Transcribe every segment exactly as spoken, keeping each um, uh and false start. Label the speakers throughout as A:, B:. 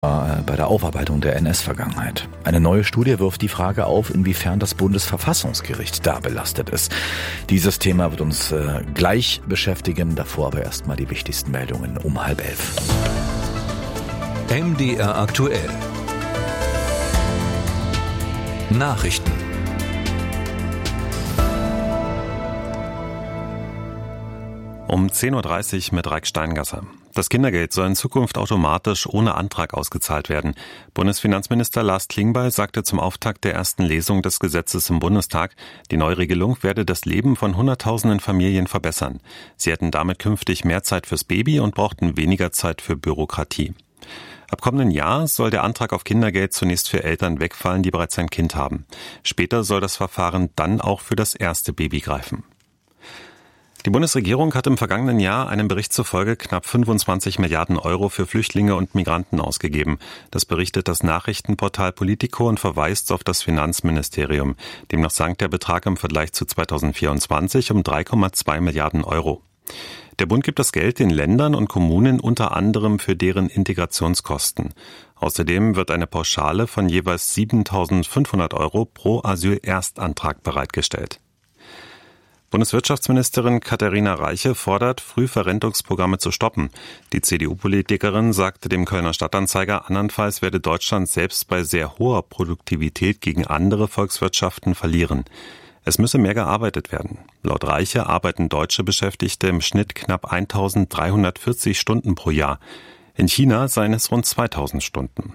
A: bei der Aufarbeitung der N S-Vergangenheit. Eine neue Studie wirft die Frage auf, inwiefern das Bundesverfassungsgericht da belastet ist. Dieses Thema wird uns äh, gleich beschäftigen, davor aber erstmal die wichtigsten Meldungen um halb elf.
B: M D R aktuell. Nachrichten.
C: Um zehn Uhr dreißig mit Raik Steingasser. Das Kindergeld soll in Zukunft automatisch ohne Antrag ausgezahlt werden. Bundesfinanzminister Lars Klingbeil sagte zum Auftakt der ersten Lesung des Gesetzes im Bundestag, die Neuregelung werde das Leben von Hunderttausenden Familien verbessern. Sie hätten damit künftig mehr Zeit fürs Baby und brauchten weniger Zeit für Bürokratie. Ab kommenden Jahr soll der Antrag auf Kindergeld zunächst für Eltern wegfallen, die bereits ein Kind haben. Später soll das Verfahren dann auch für das erste Baby greifen. Die Bundesregierung hat im vergangenen Jahr einem Bericht zufolge knapp fünfundzwanzig Milliarden Euro für Flüchtlinge und Migranten ausgegeben. Das berichtet das Nachrichtenportal Politico und verweist auf das Finanzministerium. Demnach sank der Betrag im Vergleich zu zweitausendvierundzwanzig um drei Komma zwei Milliarden Euro. Der Bund gibt das Geld den Ländern und Kommunen unter anderem für deren Integrationskosten. Außerdem wird eine Pauschale von jeweils siebentausendfünfhundert Euro pro Asyl-Erstantrag bereitgestellt. Bundeswirtschaftsministerin Katharina Reiche fordert, Frühverrentungsprogramme zu stoppen. Die C D U-Politikerin sagte dem Kölner Stadtanzeiger, andernfalls werde Deutschland selbst bei sehr hoher Produktivität gegen andere Volkswirtschaften verlieren. Es müsse mehr gearbeitet werden. Laut Reiche arbeiten deutsche Beschäftigte im Schnitt knapp eintausenddreihundertvierzig Stunden pro Jahr. In China seien es rund zweitausend Stunden.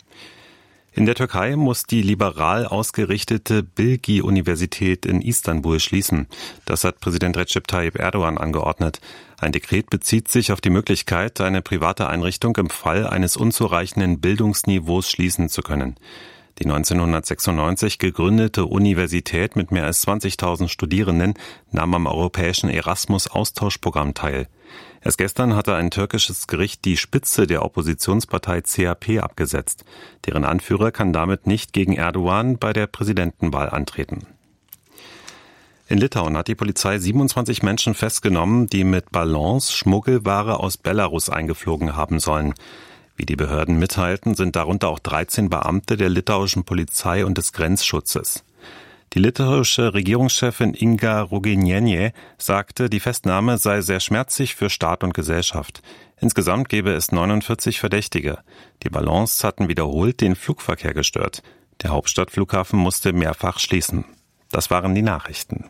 C: In der Türkei muss die liberal ausgerichtete Bilgi-Universität in Istanbul schließen. Das hat Präsident Recep Tayyip Erdogan angeordnet. Ein Dekret bezieht sich auf die Möglichkeit, eine private Einrichtung im Fall eines unzureichenden Bildungsniveaus schließen zu können. Die neunzehnhundertsechsundneunzig gegründete Universität mit mehr als zwanzigtausend Studierenden nahm am europäischen Erasmus-Austauschprogramm teil. Erst gestern hatte ein türkisches Gericht die Spitze der Oppositionspartei C H P abgesetzt. Deren Anführer kann damit nicht gegen Erdogan bei der Präsidentenwahl antreten. In Litauen hat die Polizei siebenundzwanzig Menschen festgenommen, die mit Ballons Schmuggelware aus Belarus eingeflogen haben sollen. Wie die Behörden mitteilten, sind darunter auch dreizehn Beamte der litauischen Polizei und des Grenzschutzes. Die litauische Regierungschefin Inga Ruginienė sagte, die Festnahme sei sehr schmerzlich für Staat und Gesellschaft. Insgesamt gäbe es neunundvierzig Verdächtige. Die Ballons hatten wiederholt den Flugverkehr gestört. Der Hauptstadtflughafen musste mehrfach schließen. Das waren die Nachrichten.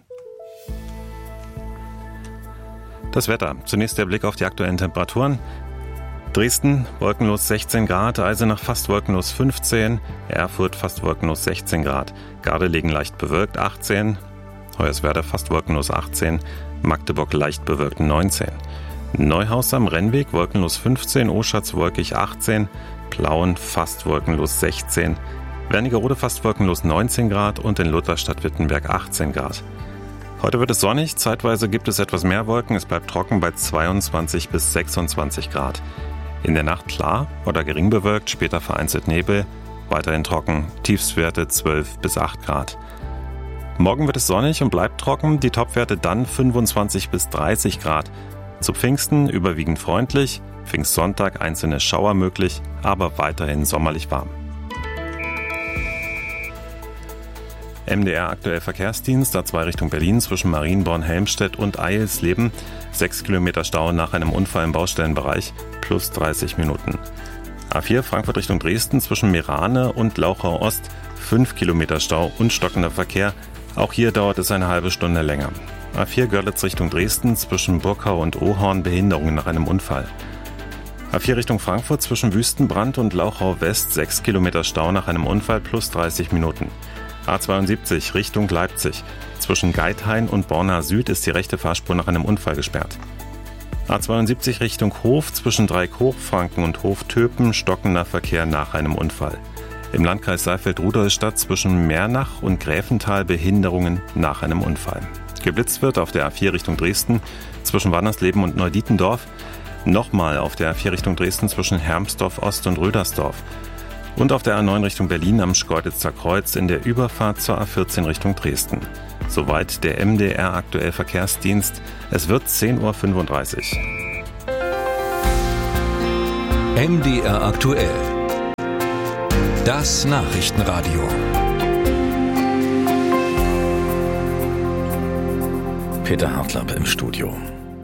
C: Das Wetter. Zunächst der Blick auf die aktuellen Temperaturen. Dresden wolkenlos sechzehn Grad, Eisenach fast wolkenlos fünfzehn, Erfurt fast wolkenlos sechzehn Grad, Gardelegen leicht bewölkt achtzehn, Hoyerswerda fast wolkenlos achtzehn, Magdeburg leicht bewölkt neunzehn, Neuhaus am Rennweg wolkenlos fünfzehn, Oschatz wolkig achtzehn, Plauen fast wolkenlos sechzehn, Wernigerode fast wolkenlos neunzehn Grad und in Lutherstadt-Wittenberg achtzehn Grad. Heute wird es sonnig, zeitweise gibt es etwas mehr Wolken, es bleibt trocken bei zweiundzwanzig bis sechsundzwanzig Grad. In der Nacht klar oder gering bewölkt, später vereinzelt Nebel, weiterhin trocken, Tiefstwerte zwölf bis acht Grad. Morgen wird es sonnig und bleibt trocken, die Topwerte dann fünfundzwanzig bis dreißig Grad. Zu Pfingsten überwiegend freundlich, Pfingstsonntag einzelne Schauer möglich, aber weiterhin sommerlich warm. M D R aktuell Verkehrsdienst, A zwei Richtung Berlin zwischen Marienborn-Helmstedt und Eilsleben. Sechs Kilometer Stau nach einem Unfall im Baustellenbereich, plus dreißig Minuten. A vier Frankfurt Richtung Dresden zwischen Meerane und Lauchau Ost. Fünf Kilometer Stau und stockender Verkehr. Auch hier dauert es eine halbe Stunde länger. A vier Görlitz Richtung Dresden zwischen Burkau und Ohorn Behinderungen nach einem Unfall. A vier Richtung Frankfurt zwischen Wüstenbrand und Lauchau West. Sechs Kilometer Stau nach einem Unfall, plus dreißig Minuten. A zweiundsiebzig Richtung Leipzig. Zwischen Geithain und Borna Süd ist die rechte Fahrspur nach einem Unfall gesperrt. A zweiundsiebzig Richtung Hof zwischen Dreieck-Hochfranken und Hof-Töpen stockender Verkehr nach einem Unfall. Im Landkreis Saalfeld-Rudolstadt zwischen Mernach und Gräfental Behinderungen nach einem Unfall. Geblitzt wird auf der A vier Richtung Dresden zwischen Wannersleben und Neudietendorf. Nochmal auf der A vier Richtung Dresden zwischen Hermsdorf Ost und Rödersdorf. Und auf der A neun Richtung Berlin am Schkeuditzer Kreuz in der Überfahrt zur A vierzehn Richtung Dresden. Soweit der M D R aktuell Verkehrsdienst. Es wird zehn Uhr fünfunddreißig.
B: M D R aktuell. Das Nachrichtenradio.
A: Peter Hartlapp im Studio.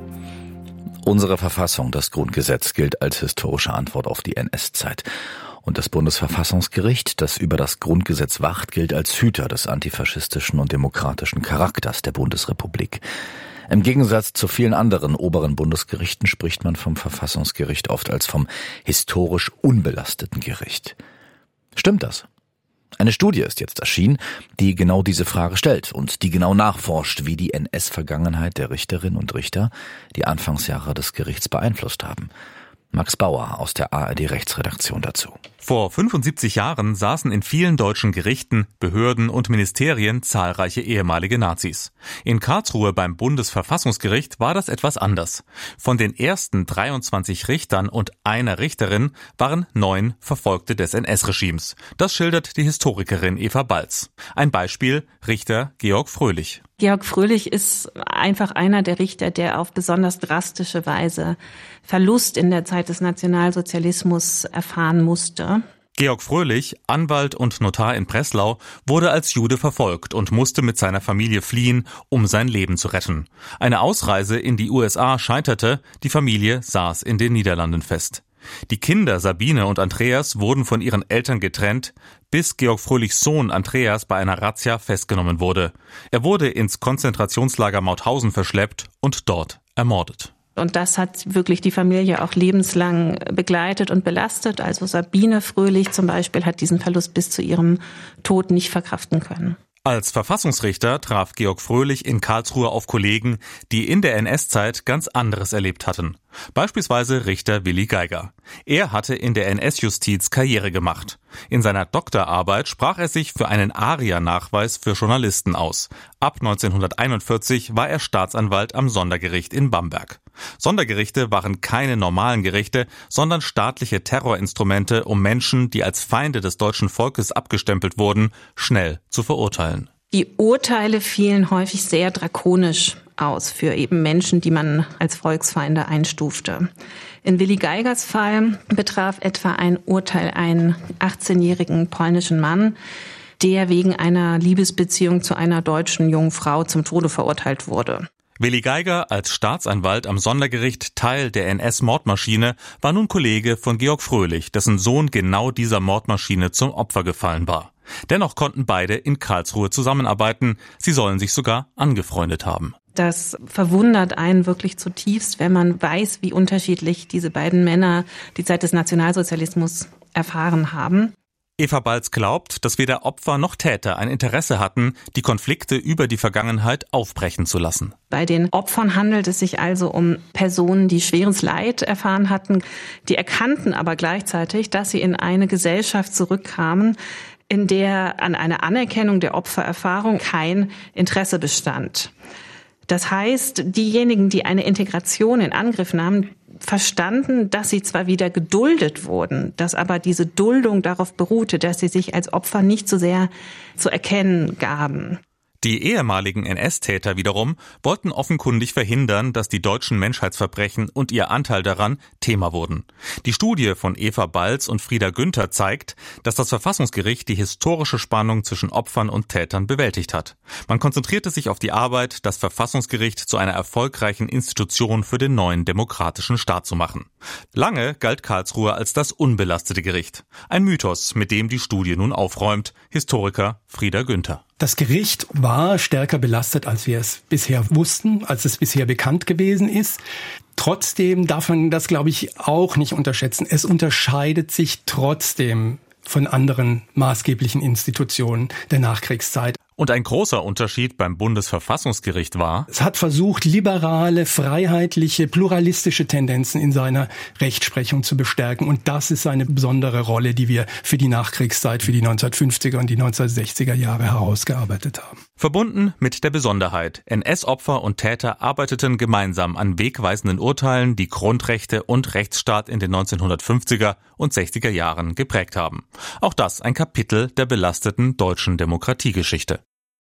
A: Unsere Verfassung, das Grundgesetz, gilt als historische Antwort auf die N S-Zeit. Und das Bundesverfassungsgericht, das über das Grundgesetz wacht, gilt als Hüter des antifaschistischen und demokratischen Charakters der Bundesrepublik. Im Gegensatz zu vielen anderen oberen Bundesgerichten spricht man vom Verfassungsgericht oft als vom historisch unbelasteten Gericht. Stimmt das? Eine Studie ist jetzt erschienen, die genau diese Frage stellt und die genau nachforscht, wie die N S-Vergangenheit der Richterinnen und Richter die Anfangsjahre des Gerichts beeinflusst haben. Max Bauer aus der A R D-Rechtsredaktion dazu.
D: Vor fünfundsiebzig Jahren saßen in vielen deutschen Gerichten, Behörden und Ministerien zahlreiche ehemalige Nazis. In Karlsruhe beim Bundesverfassungsgericht war das etwas anders. Von den ersten dreiundzwanzig Richtern und einer Richterin waren neun Verfolgte des N S-Regimes. Das schildert die Historikerin Eva Balz. Ein Beispiel: Richter Georg Fröhlich.
E: Georg Fröhlich ist einfach einer der Richter, der auf besonders drastische Weise Verlust in der Zeit des Nationalsozialismus erfahren musste.
D: Georg Fröhlich, Anwalt und Notar in Breslau, wurde als Jude verfolgt und musste mit seiner Familie fliehen, um sein Leben zu retten. Eine Ausreise in die U S A scheiterte, die Familie saß in den Niederlanden fest. Die Kinder Sabine und Andreas wurden von ihren Eltern getrennt, bis Georg Fröhlichs Sohn Andreas bei einer Razzia festgenommen wurde. Er wurde ins Konzentrationslager Mauthausen verschleppt und dort ermordet.
E: Und das hat wirklich die Familie auch lebenslang begleitet und belastet. Also Sabine Fröhlich zum Beispiel hat diesen Verlust bis zu ihrem Tod nicht verkraften können.
D: Als Verfassungsrichter traf Georg Fröhlich in Karlsruhe auf Kollegen, die in der N S-Zeit ganz anderes erlebt hatten. Beispielsweise Richter Willi Geiger. Er hatte in der N S-Justiz Karriere gemacht. In seiner Doktorarbeit sprach er sich für einen ARIA-Nachweis für Journalisten aus. Ab neunzehnhunderteinundvierzig war er Staatsanwalt am Sondergericht in Bamberg. Sondergerichte waren keine normalen Gerichte, sondern staatliche Terrorinstrumente, um Menschen, die als Feinde des deutschen Volkes abgestempelt wurden, schnell zu verurteilen.
E: Die Urteile fielen häufig sehr drakonisch aus für eben Menschen, die man als Volksfeinde einstufte. In Willi Geigers Fall betraf etwa ein Urteil einen achtzehnjährigen polnischen Mann, der wegen einer Liebesbeziehung zu einer deutschen jungen Frau zum Tode verurteilt wurde.
D: Willi Geiger, als Staatsanwalt am Sondergericht Teil der N S-Mordmaschine, war nun Kollege von Georg Fröhlich, dessen Sohn genau dieser Mordmaschine zum Opfer gefallen war. Dennoch konnten beide in Karlsruhe zusammenarbeiten. Sie sollen sich sogar angefreundet haben.
E: Das verwundert einen wirklich zutiefst, wenn man weiß, wie unterschiedlich diese beiden Männer die Zeit des Nationalsozialismus erfahren haben.
D: Eva Balz glaubt, dass weder Opfer noch Täter ein Interesse hatten, die Konflikte über die Vergangenheit aufbrechen zu lassen.
E: Bei den Opfern handelt es sich also um Personen, die schweres Leid erfahren hatten. Die erkannten aber gleichzeitig, dass sie in eine Gesellschaft zurückkamen, in der an einer Anerkennung der Opfererfahrung kein Interesse bestand. Das heißt, diejenigen, die eine Integration in Angriff nahmen, verstanden, dass sie zwar wieder geduldet wurden, dass aber diese Duldung darauf beruhte, dass sie sich als Opfer nicht so sehr zu erkennen gaben.
D: Die ehemaligen N S-Täter wiederum wollten offenkundig verhindern, dass die deutschen Menschheitsverbrechen und ihr Anteil daran Thema wurden. Die Studie von Eva Balz und Frieda Günther zeigt, dass das Verfassungsgericht die historische Spannung zwischen Opfern und Tätern bewältigt hat. Man konzentrierte sich auf die Arbeit, das Verfassungsgericht zu einer erfolgreichen Institution für den neuen demokratischen Staat zu machen. Lange galt Karlsruhe als das unbelastete Gericht. Ein Mythos, mit dem die Studie nun aufräumt. Historiker Frieda Günther.
F: Das Gericht war stärker belastet, als wir es bisher wussten, als es bisher bekannt gewesen ist. Trotzdem darf man das, glaube ich, auch nicht unterschätzen. Es unterscheidet sich trotzdem von anderen maßgeblichen Institutionen der Nachkriegszeit.
D: Und ein großer Unterschied beim Bundesverfassungsgericht war:
F: Es hat versucht, liberale, freiheitliche, pluralistische Tendenzen in seiner Rechtsprechung zu bestärken. Und das ist eine besondere Rolle, die wir für die Nachkriegszeit, für die neunzehnhundertfünfziger und die neunzehnhundertsechziger Jahre herausgearbeitet haben.
D: Verbunden mit der Besonderheit: N S-Opfer und Täter arbeiteten gemeinsam an wegweisenden Urteilen, die Grundrechte und Rechtsstaat in den neunzehnhundertfünfziger und sechziger Jahren geprägt haben. Auch das ein Kapitel der belasteten deutschen Demokratiegeschichte.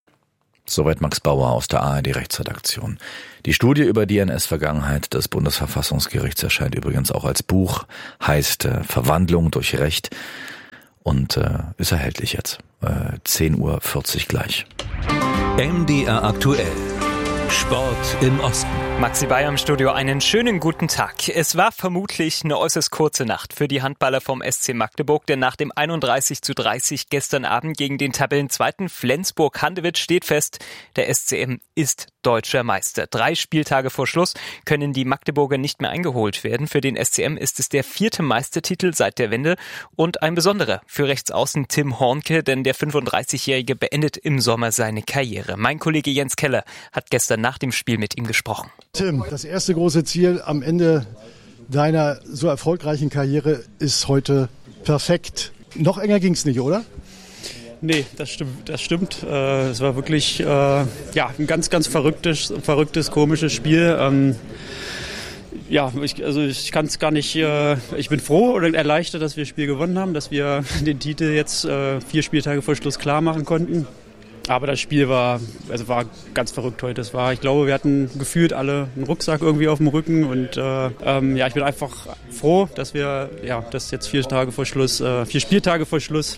A: Soweit Max Bauer aus der A R D-Rechtsredaktion. Die Studie über die N S-Vergangenheit des Bundesverfassungsgerichts erscheint übrigens auch als Buch, heißt äh, Verwandlung durch Recht. und äh, ist erhältlich jetzt. Äh, zehn Uhr vierzig gleich.
B: M D R aktuell. Sport im Osten.
G: Maxi Bayer im Studio, einen schönen guten Tag. Es war vermutlich eine äußerst kurze Nacht für die Handballer vom S C Magdeburg, denn nach dem einunddreißig zu dreißig gestern Abend gegen den Tabellenzweiten Flensburg-Handewitt steht fest, der S C M ist deutscher Meister. Drei Spieltage vor Schluss können die Magdeburger nicht mehr eingeholt werden. Für den S C M ist es der vierte Meistertitel seit der Wende und ein besonderer für Rechtsaußen Tim Hornke, denn der fünfunddreißigjährige beendet im Sommer seine Karriere. Mein Kollege Jens Keller hat gestern nach dem Spiel mit ihm gesprochen.
H: Tim, das erste große Ziel am Ende deiner so erfolgreichen Karriere ist heute perfekt. Noch enger ging's nicht, oder?
I: Nee, das stimmt. Das stimmt. Äh, es war wirklich äh, ja, ein ganz, ganz verrücktes, verrücktes, komisches Spiel. Ähm, ja, ich, also ich kann es gar nicht. Äh, ich bin froh oder erleichtert, dass wir das Spiel gewonnen haben, dass wir den Titel jetzt äh, vier Spieltage vor Schluss klar machen konnten. Aber das Spiel war, also war ganz verrückt heute. Es war, ich glaube, wir hatten gefühlt alle einen Rucksack irgendwie auf dem Rücken und äh, ähm, ja, ich bin einfach froh, dass wir ja, das jetzt vier Tage vor Schluss, äh, vier Spieltage vor Schluss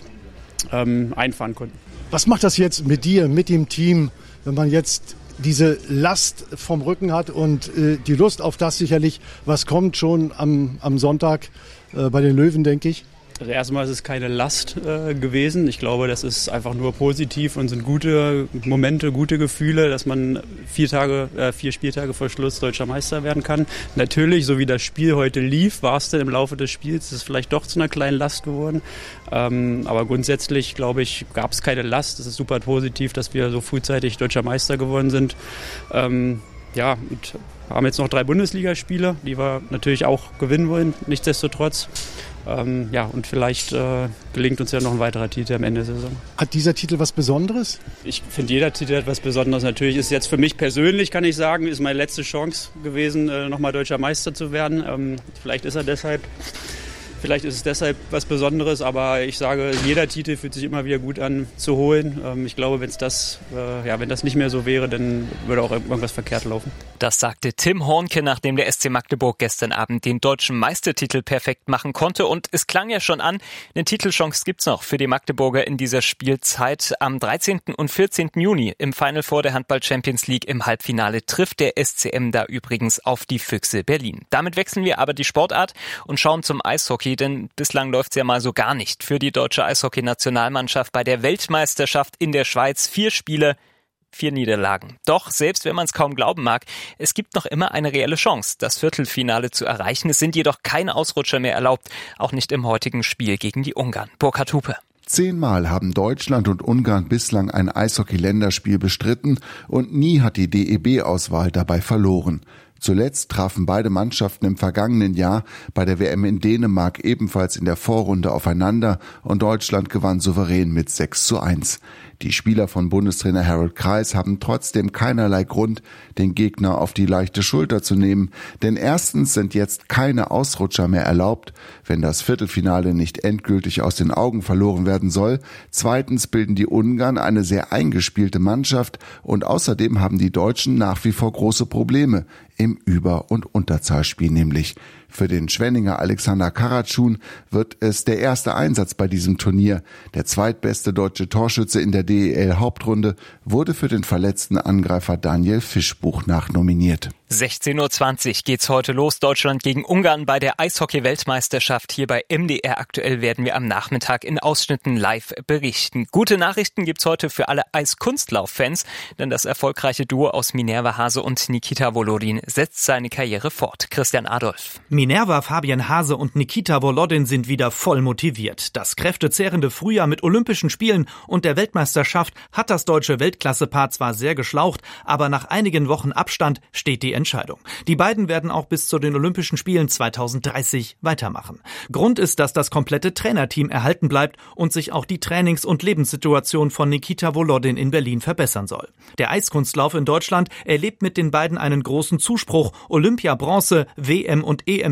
I: ähm, einfahren konnten.
H: Was macht das jetzt mit dir, mit dem Team, wenn man jetzt diese Last vom Rücken hat und äh, die Lust auf das sicherlich, was kommt schon am, am Sonntag äh, bei den Löwen, denke ich?
I: Also erstmal ist es keine Last äh, gewesen. Ich glaube, das ist einfach nur positiv und sind gute Momente, gute Gefühle, dass man vier Tage, äh, vier Spieltage vor Schluss deutscher Meister werden kann. Natürlich, so wie das Spiel heute lief, war es dann im Laufe des Spiels, ist es vielleicht doch zu einer kleinen Last geworden. Ähm, aber grundsätzlich, glaube ich, gab es keine Last. Es ist super positiv, dass wir so frühzeitig deutscher Meister geworden sind. Ähm, ja, und haben jetzt noch drei Bundesligaspiele, die wir natürlich auch gewinnen wollen, nichtsdestotrotz. Ähm, ja, und vielleicht äh, gelingt uns ja noch ein weiterer Titel am Ende der Saison.
H: Hat dieser Titel was Besonderes?
I: Ich finde, jeder Titel hat was Besonderes. Natürlich ist jetzt für mich persönlich, kann ich sagen, ist meine letzte Chance gewesen, äh, nochmal deutscher Meister zu werden. Ähm, vielleicht ist er deshalb... Vielleicht ist es deshalb was Besonderes, aber ich sage, jeder Titel fühlt sich immer wieder gut an zu holen. Ich glaube, wenn es das, äh, ja, wenn das nicht mehr so wäre, dann würde auch irgendwas verkehrt laufen.
G: Das sagte Tim Hornke, nachdem der S C Magdeburg gestern Abend den deutschen Meistertitel perfekt machen konnte. Und es klang ja schon an, eine Titelchance gibt's noch für die Magdeburger in dieser Spielzeit. Am dreizehnten und vierzehnten Juni im Final Four der Handball Champions League im Halbfinale trifft der S C M da übrigens auf die Füchse Berlin. Damit wechseln wir aber die Sportart und schauen zum Eishockey. Denn bislang läuft's ja mal so gar nicht für die deutsche Eishockey-Nationalmannschaft bei der Weltmeisterschaft in der Schweiz. Vier Spiele, vier Niederlagen. Doch, selbst wenn man es kaum glauben mag, es gibt noch immer eine reelle Chance, das Viertelfinale zu erreichen. Es sind jedoch keine Ausrutscher mehr erlaubt, auch nicht im heutigen Spiel gegen die Ungarn. Burkhard Hupe.
J: Zehnmal haben Deutschland und Ungarn bislang ein Eishockey-Länderspiel bestritten und nie hat die D E B-Auswahl dabei verloren. Zuletzt trafen beide Mannschaften im vergangenen Jahr bei der W M in Dänemark ebenfalls in der Vorrunde aufeinander und Deutschland gewann souverän mit sechs zu eins. Die Spieler von Bundestrainer Harold Kreis haben trotzdem keinerlei Grund, den Gegner auf die leichte Schulter zu nehmen, denn erstens sind jetzt keine Ausrutscher mehr erlaubt, wenn das Viertelfinale nicht endgültig aus den Augen verloren werden soll. Zweitens bilden die Ungarn eine sehr eingespielte Mannschaft und außerdem haben die Deutschen nach wie vor große Probleme im Über- und Unterzahlspiel nämlich. Für den Schwenninger Alexander Karatschun wird es der erste Einsatz bei diesem Turnier. Der zweitbeste deutsche Torschütze in der D E L-Hauptrunde wurde für den verletzten Angreifer Daniel Fischbuch nachnominiert.
G: sechzehn Uhr zwanzig geht's heute los. Deutschland gegen Ungarn bei der Eishockey-Weltmeisterschaft. Hier bei M D R aktuell werden wir am Nachmittag in Ausschnitten live berichten. Gute Nachrichten gibt's heute für alle Eiskunstlauf-Fans, denn das erfolgreiche Duo aus Minerva Hase und Nikita Volodin setzt seine Karriere fort. Christian Adolf.
K: Minerva, Fabian Hase und Nikita Volodin sind wieder voll motiviert. Das kräftezehrende Frühjahr mit Olympischen Spielen und der Weltmeisterschaft hat das deutsche Weltklasse-Paar zwar sehr geschlaucht, aber nach einigen Wochen Abstand steht die Entscheidung. Die beiden werden auch bis zu den Olympischen Spielen zweitausenddreißig weitermachen. Grund ist, dass das komplette Trainerteam erhalten bleibt und sich auch die Trainings- und Lebenssituation von Nikita Volodin in Berlin verbessern soll. Der Eiskunstlauf in Deutschland erlebt mit den beiden einen großen Zuspruch. Olympia, Bronze, W M und E M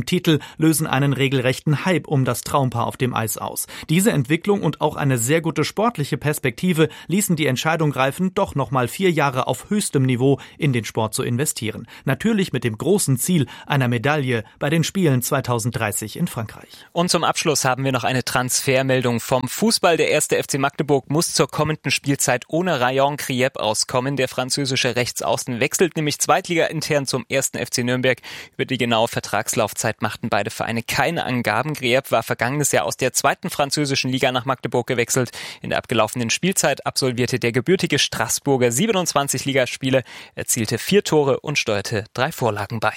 K: M-Titel lösen einen regelrechten Hype um das Traumpaar auf dem Eis aus. Diese Entwicklung und auch eine sehr gute sportliche Perspektive ließen die Entscheidung reifen, doch nochmal vier Jahre auf höchstem Niveau in den Sport zu investieren. Natürlich mit dem großen Ziel einer Medaille bei den Spielen zweitausenddreißig in Frankreich.
G: Und zum Abschluss haben wir noch eine Transfermeldung vom Fußball. Der erste F C Magdeburg muss zur kommenden Spielzeit ohne Rayon Kriep auskommen. Der französische Rechtsaußen wechselt nämlich zweitliga-intern zum ersten F C Nürnberg. Über die genaue Vertragslaufzeit machten beide Vereine keine Angaben. Kriep war vergangenes Jahr aus der zweiten französischen Liga nach Magdeburg gewechselt. In der abgelaufenen Spielzeit absolvierte der gebürtige Straßburger siebenundzwanzig Ligaspiele, erzielte vier Tore und steuerte drei Vorlagen bei.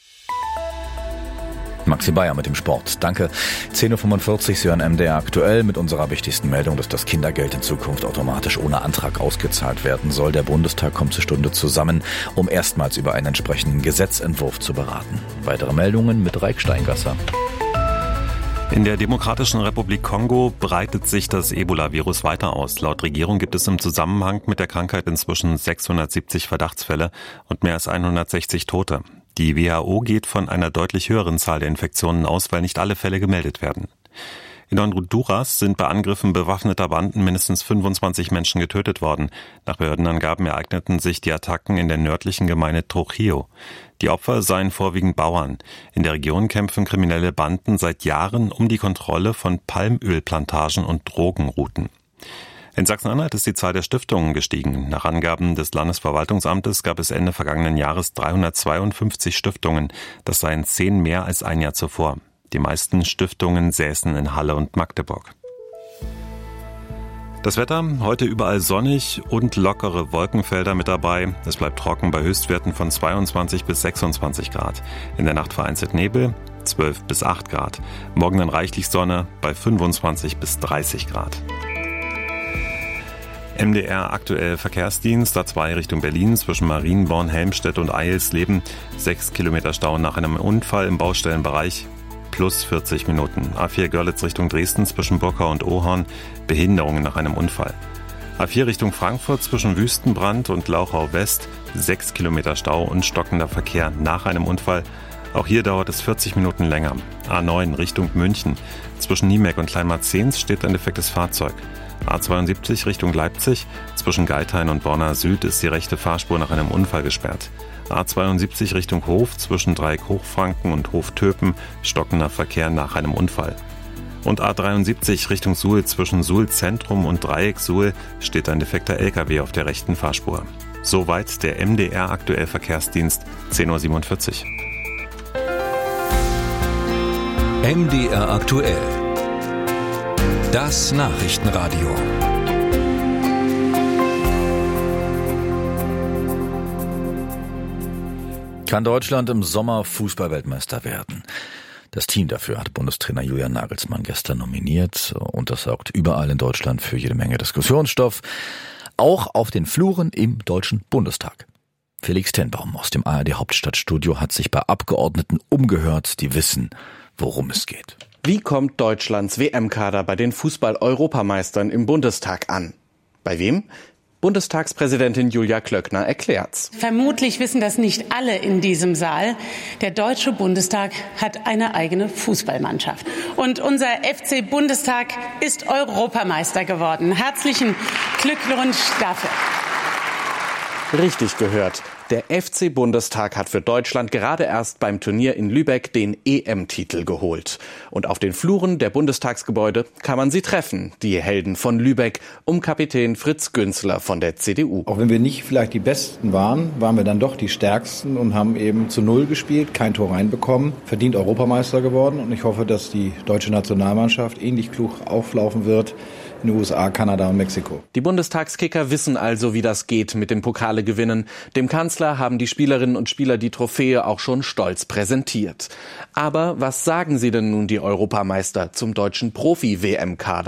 A: Maxi Bayer mit dem Sport. Danke. zehn Uhr fünfundvierzig, Sie hören M D R aktuell mit unserer wichtigsten Meldung, dass das Kindergeld in Zukunft automatisch ohne Antrag ausgezahlt werden soll. Der Bundestag kommt zur Stunde zusammen, um erstmals über einen entsprechenden Gesetzentwurf zu beraten. Weitere Meldungen mit Reik Steingasser.
C: In der Demokratischen Republik Kongo breitet sich das Ebola-Virus weiter aus. Laut Regierung gibt es im Zusammenhang mit der Krankheit inzwischen sechshundertsiebzig Verdachtsfälle und mehr als hundertsechzig Tote. Die W H O geht von einer deutlich höheren Zahl der Infektionen aus, weil nicht alle Fälle gemeldet werden. In Honduras sind bei Angriffen bewaffneter Banden mindestens fünfundzwanzig Menschen getötet worden. Nach Behördenangaben ereigneten sich die Attacken in der nördlichen Gemeinde Trujillo. Die Opfer seien vorwiegend Bauern. In der Region kämpfen kriminelle Banden seit Jahren um die Kontrolle von Palmölplantagen und Drogenrouten. In Sachsen-Anhalt ist die Zahl der Stiftungen gestiegen. Nach Angaben des Landesverwaltungsamtes gab es Ende vergangenen Jahres dreihundertzweiundfünfzig Stiftungen. Das seien zehn mehr als ein Jahr zuvor. Die meisten Stiftungen säßen in Halle und Magdeburg. Das Wetter, heute überall sonnig und lockere Wolkenfelder mit dabei. Es bleibt trocken bei Höchstwerten von zweiundzwanzig bis sechsundzwanzig Grad. In der Nacht vereinzelt Nebel, zwölf bis acht Grad. Morgen dann reichlich Sonne bei fünfundzwanzig bis dreißig Grad. M D R aktuell Verkehrsdienst, A zwei Richtung Berlin zwischen Marienborn, Helmstedt und Eilsleben. Sechs Kilometer Stau nach einem Unfall im Baustellenbereich. Plus vierzig Minuten. A vier Görlitz Richtung Dresden zwischen Bockau und Ohorn. Behinderungen nach einem Unfall. A vier Richtung Frankfurt zwischen Wüstenbrand und Lauchau West. Sechs Kilometer Stau und stockender Verkehr nach einem Unfall. Auch hier dauert es vierzig Minuten länger. A neun Richtung München. Zwischen Niemeck und Kleinmarzens steht ein defektes Fahrzeug. A zweiundsiebzig Richtung Leipzig. Zwischen Geithain und Borna Süd ist die rechte Fahrspur nach einem Unfall gesperrt. A zweiundsiebzig Richtung Hof zwischen Dreieck Hochfranken und Hof-Töpen, stockender Verkehr nach einem Unfall. Und A dreiundsiebzig Richtung Suhl zwischen Suhl Zentrum und Dreieck Suhl steht ein defekter L K W auf der rechten Fahrspur. Soweit der M D R aktuell Verkehrsdienst, zehn Uhr siebenundvierzig.
B: M D R aktuell. Das Nachrichtenradio.
A: Kann Deutschland im Sommer Fußball-Weltmeister werden? Das Team dafür hat Bundestrainer Julian Nagelsmann gestern nominiert und das sorgt überall in Deutschland für jede Menge Diskussionsstoff, auch auf den Fluren im Deutschen Bundestag. Felix Tenbaum aus dem A R D-Hauptstadtstudio hat sich bei Abgeordneten umgehört, die wissen, worum es geht.
L: Wie kommt Deutschlands W M-Kader bei den Fußball-Europameistern im Bundestag an? Bei wem? Bundestagspräsidentin Julia Klöckner erklärt's.
M: Vermutlich wissen das nicht alle in diesem Saal. Der Deutsche Bundestag hat eine eigene Fußballmannschaft. Und unser F C Bundestag ist Europameister geworden. Herzlichen Glückwunsch dafür.
L: Richtig gehört. Der F C Bundestag hat für Deutschland gerade erst beim Turnier in Lübeck den E M-Titel geholt. Und auf den Fluren der Bundestagsgebäude kann man sie treffen, die Helden von Lübeck, um Kapitän Fritz Günzler von der C D U.
N: Auch wenn wir nicht vielleicht die Besten waren, waren wir dann doch die Stärksten und haben eben zu Null gespielt, kein Tor reinbekommen, verdient Europameister geworden. Und ich hoffe, dass die deutsche Nationalmannschaft ähnlich klug auflaufen wird in den U S A, Kanada und Mexiko.
L: Die Bundestagskicker wissen also, wie das geht mit dem Pokalegewinnen. Dem Kanzler haben die Spielerinnen und Spieler die Trophäe auch schon stolz präsentiert. Aber was sagen sie denn nun die Europameister zum deutschen Profi-W M-Kader?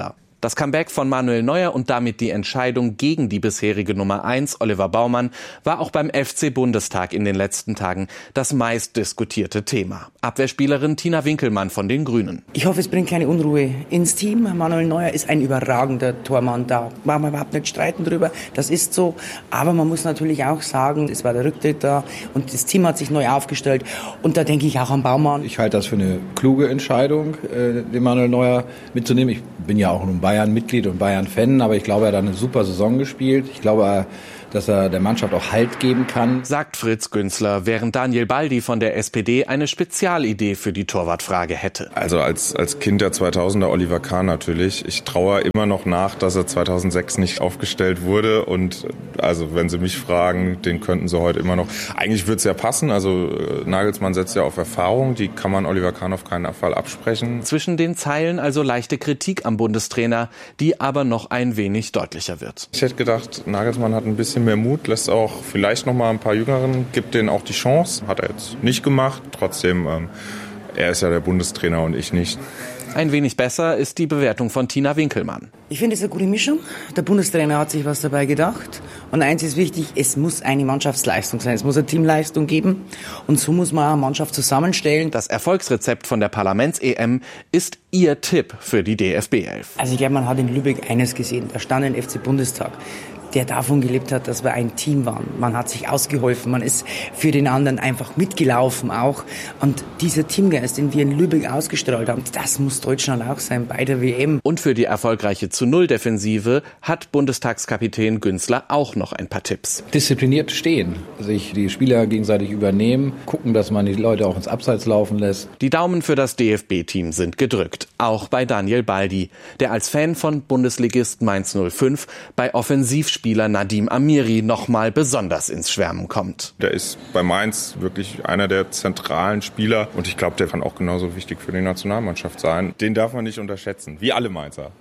L: Das Comeback von Manuel Neuer und damit die Entscheidung gegen die bisherige Nummer eins, Oliver Baumann, war auch beim F C Bundestag in den letzten Tagen das meistdiskutierte Thema. Abwehrspielerin Tina Winkelmann von den Grünen.
O: Ich hoffe, es bringt keine Unruhe ins Team. Manuel Neuer ist ein überragender Tormann. Da machen wir überhaupt nicht streiten drüber. Das ist so. Aber man muss natürlich auch sagen, es war der Rücktritt da und das Team hat sich neu aufgestellt. Und da denke ich auch an Baumann.
N: Ich halte das für eine kluge Entscheidung, den Manuel Neuer mitzunehmen. Ich bin ja auch ein Bayern-Mitglied und Bayern-Fan, aber ich glaube, er hat eine super Saison gespielt. Ich glaube, dass er der Mannschaft auch Halt geben kann.
L: Sagt Fritz Günzler, während Daniel Baldi von der S P D eine Spezialidee für die Torwartfrage hätte.
P: Also als, als Kind der zweitausender Oliver Kahn natürlich. Ich traue immer noch nach, dass er zweitausendsechs nicht aufgestellt wurde. Und also wenn Sie mich fragen, den könnten Sie heute immer noch. Eigentlich würde es ja passen. Also Nagelsmann setzt ja auf Erfahrung. Die kann man Oliver Kahn auf keinen Fall absprechen.
L: Zwischen den Zeilen also leichte Kritik am Bundestrainer, die aber noch ein wenig deutlicher wird.
P: Ich hätte gedacht, Nagelsmann hat ein bisschen mehr Mut, lässt auch vielleicht noch mal ein paar Jüngeren, gibt denen auch die Chance. Hat er jetzt nicht gemacht. Trotzdem, ähm, er ist ja der Bundestrainer und ich nicht.
L: Ein wenig besser ist die Bewertung von Tina Winkelmann.
O: Ich finde es eine gute Mischung. Der Bundestrainer hat sich was dabei gedacht. Und eins ist wichtig, es muss eine Mannschaftsleistung sein. Es muss eine Teamleistung geben. Und so muss man eine Mannschaft zusammenstellen.
L: Das Erfolgsrezept von der Parlaments-E M ist Ihr Tipp für die D F B elf.
O: Also ich glaube, man hat in Lübeck eines gesehen. Da stand ein F C Bundestag, der davon gelebt hat, dass wir ein Team waren. Man hat sich ausgeholfen, man ist für den anderen einfach mitgelaufen auch. Und dieser Teamgeist, den wir in Lübeck ausgestrahlt haben, das muss Deutschland auch sein bei der W M.
L: Und für die erfolgreiche zu null Defensive hat Bundestagskapitän Günzler auch noch ein paar Tipps.
N: Diszipliniert stehen, sich die Spieler gegenseitig übernehmen, gucken, dass man die Leute auch ins Abseits laufen lässt.
L: Die Daumen für das D F B-Team sind gedrückt, auch bei Daniel Baldi, der als Fan von Bundesligist Mainz null fünf bei Offensivspielern Spieler Nadim Amiri noch mal besonders ins Schwärmen kommt.
P: Der ist bei Mainz wirklich einer der zentralen Spieler und ich glaube, der kann auch genauso wichtig für die Nationalmannschaft sein. Den darf man nicht unterschätzen, wie alle Mainzer.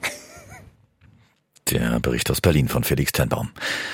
A: Der Bericht aus Berlin von Felix Tenbaum.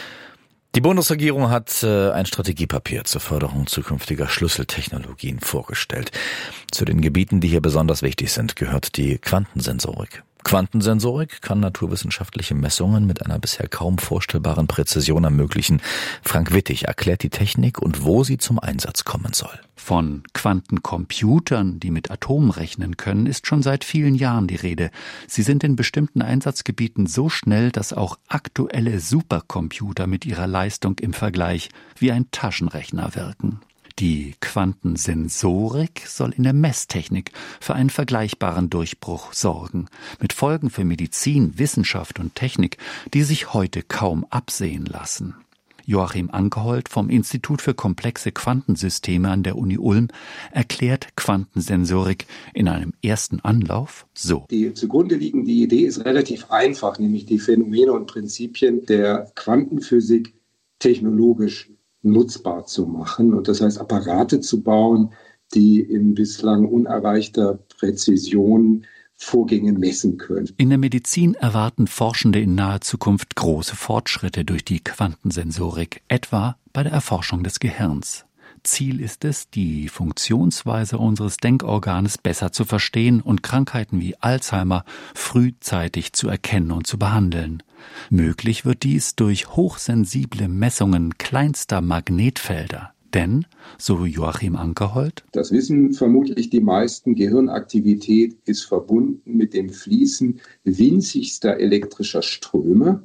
A: Die Bundesregierung hat äh, ein Strategiepapier zur Förderung zukünftiger Schlüsseltechnologien vorgestellt. Zu den Gebieten, die hier besonders wichtig sind, gehört die Quantensensorik. Quantensensorik kann naturwissenschaftliche Messungen mit einer bisher kaum vorstellbaren Präzision ermöglichen. Frank Wittig erklärt die Technik und wo sie zum Einsatz kommen soll.
Q: Von Quantencomputern, die mit Atomen rechnen können, ist schon seit vielen Jahren die Rede. Sie sind in bestimmten Einsatzgebieten so schnell, dass auch aktuelle Supercomputer mit ihrer Leistung im Vergleich wie ein Taschenrechner wirken. Die Quantensensorik soll in der Messtechnik für einen vergleichbaren Durchbruch sorgen, mit Folgen für Medizin, Wissenschaft und Technik, die sich heute kaum absehen lassen. Joachim Ankehold vom Institut für komplexe Quantensysteme an der Uni Ulm erklärt Quantensensorik in einem ersten Anlauf so.
R: Die zugrunde liegende Idee ist relativ einfach, nämlich die Phänomene und Prinzipien der Quantenphysik technologisch nutzbar zu machen und das heißt Apparate zu bauen, die in bislang unerreichter Präzision Vorgänge messen können.
Q: In der Medizin erwarten Forschende in naher Zukunft große Fortschritte durch die Quantensensorik, etwa bei der Erforschung des Gehirns. Ziel ist es, die Funktionsweise unseres Denkorganes besser zu verstehen und Krankheiten wie Alzheimer frühzeitig zu erkennen und zu behandeln. Möglich wird dies durch hochsensible Messungen kleinster Magnetfelder. Denn, so Joachim Ankehold,
R: das wissen vermutlich die meisten, Gehirnaktivität ist verbunden mit dem Fließen winzigster elektrischer Ströme.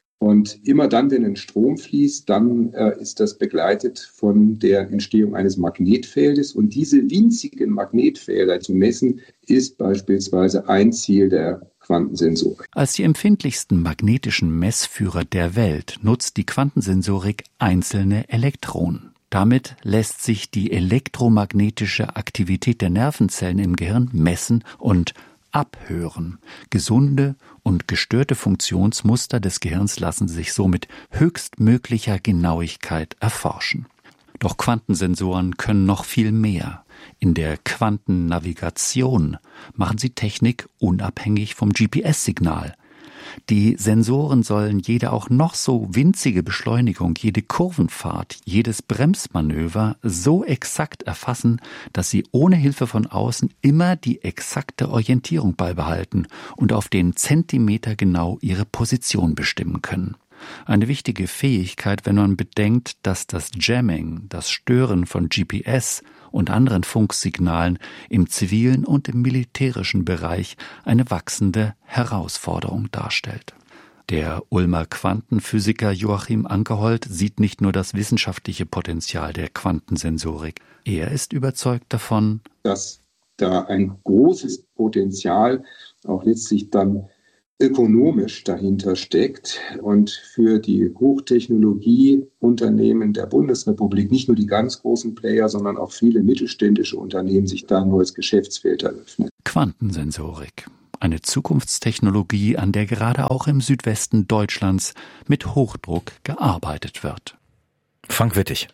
R: Und immer dann, wenn ein Strom fließt, dann äh, ist das begleitet von der Entstehung eines Magnetfeldes. Und diese winzigen Magnetfelder zu messen, ist beispielsweise ein Ziel der Quantensensorik.
Q: Als die empfindlichsten magnetischen Messführer der Welt nutzt die Quantensensorik einzelne Elektronen. Damit lässt sich die elektromagnetische Aktivität der Nervenzellen im Gehirn messen und abhören. Gesunde und gestörte Funktionsmuster des Gehirns lassen sich so mit höchstmöglicher Genauigkeit erforschen. Doch Quantensensoren können noch viel mehr. In der Quantennavigation machen sie Technik unabhängig vom G P S-Signal. Die Sensoren sollen jede auch noch so winzige Beschleunigung, jede Kurvenfahrt, jedes Bremsmanöver so exakt erfassen, dass sie ohne Hilfe von außen immer die exakte Orientierung beibehalten und auf den Zentimeter genau ihre Position bestimmen können. Eine wichtige Fähigkeit, wenn man bedenkt, dass das Jamming, das Stören von G P S und anderen Funksignalen im zivilen und im militärischen Bereich eine wachsende Herausforderung darstellt. Der Ulmer Quantenphysiker Joachim Ankerhold sieht nicht nur das wissenschaftliche Potenzial der Quantensensorik. Er ist überzeugt davon,
R: dass da ein großes Potenzial auch letztlich dann ökonomisch dahinter steckt und für die Hochtechnologieunternehmen der Bundesrepublik, nicht nur die ganz großen Player, sondern auch viele mittelständische Unternehmen, sich da ein neues Geschäftsfeld eröffnet.
Q: Quantensensorik, eine Zukunftstechnologie, an der gerade auch im Südwesten Deutschlands mit Hochdruck gearbeitet wird.
A: Frank Wittig.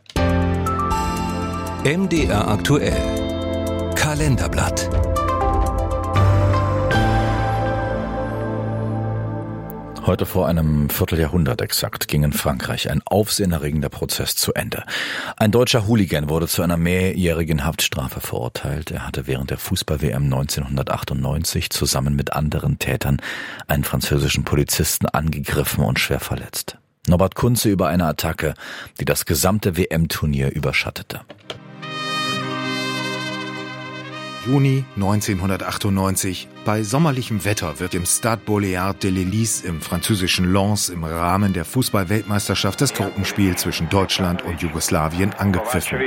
B: M D R aktuell. Kalenderblatt.
A: Heute vor einem Vierteljahrhundert exakt ging in Frankreich ein aufsehenerregender Prozess zu Ende. Ein deutscher Hooligan wurde zu einer mehrjährigen Haftstrafe verurteilt. Er hatte während der Fußball-W M neunzehnhundertachtundneunzig zusammen mit anderen Tätern einen französischen Polizisten angegriffen und schwer verletzt. Norbert Kunze über eine Attacke, die das gesamte W M-Turnier überschattete.
S: Juni neunzehnhundertachtundneunzig. Bei sommerlichem Wetter wird im Stade Boléard de l'Hélice im französischen Lens im Rahmen der Fußball-Weltmeisterschaft das Gruppenspiel zwischen Deutschland und Jugoslawien angepfiffen.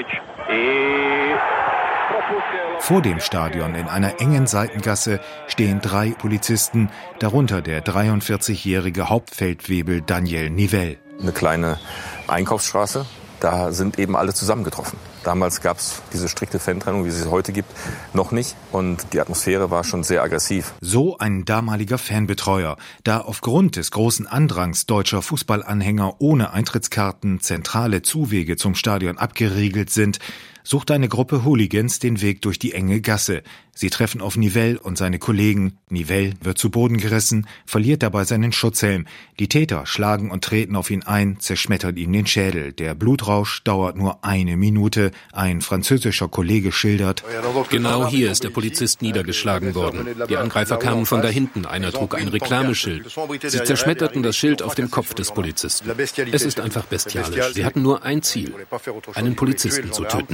S: Vor dem Stadion in einer engen Seitengasse stehen drei Polizisten, darunter der dreiundvierzigjährige Hauptfeldwebel Daniel Nivelle.
T: Eine kleine Einkaufsstraße, da sind eben alle zusammengetroffen. Damals gab es diese strikte Fantrennung, wie es sie heute gibt, noch nicht. Und die Atmosphäre war schon sehr aggressiv.
S: So ein damaliger Fanbetreuer, da aufgrund des großen Andrangs deutscher Fußballanhänger ohne Eintrittskarten zentrale Zuwege zum Stadion abgeriegelt sind, sucht eine Gruppe Hooligans den Weg durch die enge Gasse. Sie treffen auf Nivelle und seine Kollegen. Nivelle wird zu Boden gerissen, verliert dabei seinen Schutzhelm. Die Täter schlagen und treten auf ihn ein, zerschmettern ihm den Schädel. Der Blutrausch dauert nur eine Minute. Ein französischer Kollege schildert:
U: Genau hier ist der Polizist niedergeschlagen worden. Die Angreifer kamen von da hinten. Einer trug ein Reklameschild. Sie zerschmetterten das Schild auf dem Kopf des Polizisten. Es ist einfach bestialisch. Sie hatten nur ein Ziel: einen Polizisten zu töten.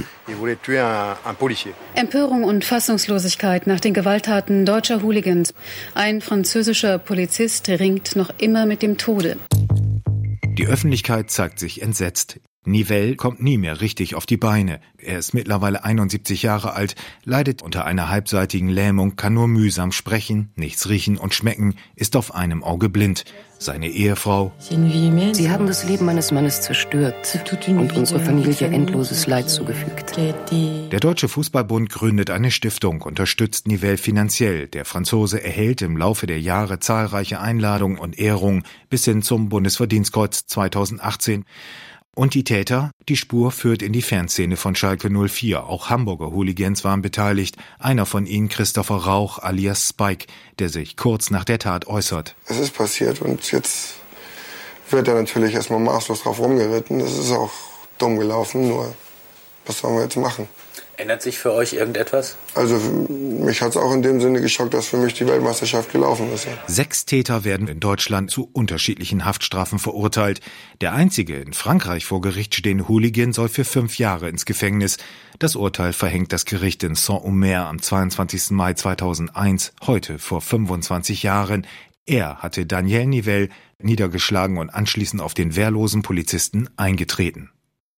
V: Empörung und Fassungslosigkeit nach den Gewalttaten deutscher Hooligans. Ein französischer Polizist ringt noch immer mit dem Tode.
S: Die Öffentlichkeit zeigt sich entsetzt. Nivelle kommt nie mehr richtig auf die Beine. Er ist mittlerweile einundsiebzig Jahre alt, leidet unter einer halbseitigen Lähmung, kann nur mühsam sprechen, nichts riechen und schmecken, ist auf einem Auge blind. Seine Ehefrau:
W: Sie haben das Leben meines Mannes zerstört und unserer Familie endloses Leid zugefügt.
S: Der Deutsche Fußballbund gründet eine Stiftung, unterstützt Nivelle finanziell. Der Franzose erhält im Laufe der Jahre zahlreiche Einladungen und Ehrungen bis hin zum Bundesverdienstkreuz zweitausendachtzehn. Und die Täter? Die Spur führt in die Fanszene von Schalke null vier. Auch Hamburger Hooligans waren beteiligt. Einer von ihnen, Christopher Rauch alias Spike, der sich kurz nach der Tat äußert.
X: Es ist passiert und jetzt wird er natürlich erstmal maßlos drauf rumgeritten. Das ist auch dumm gelaufen, nur was sollen wir jetzt machen?
Y: Ändert sich für euch irgendetwas?
X: Also mich hat es auch in dem Sinne geschockt, dass für mich die Weltmeisterschaft gelaufen ist.
S: Sechs Täter werden in Deutschland zu unterschiedlichen Haftstrafen verurteilt. Der einzige in Frankreich vor Gericht stehende Hooligan soll für fünf Jahre ins Gefängnis. Das Urteil verhängt das Gericht in Saint-Omer am zweiundzwanzigsten Mai zweitausendeins, heute vor fünfundzwanzig Jahren. Er hatte Daniel Nivelle niedergeschlagen und anschließend auf den wehrlosen Polizisten eingetreten.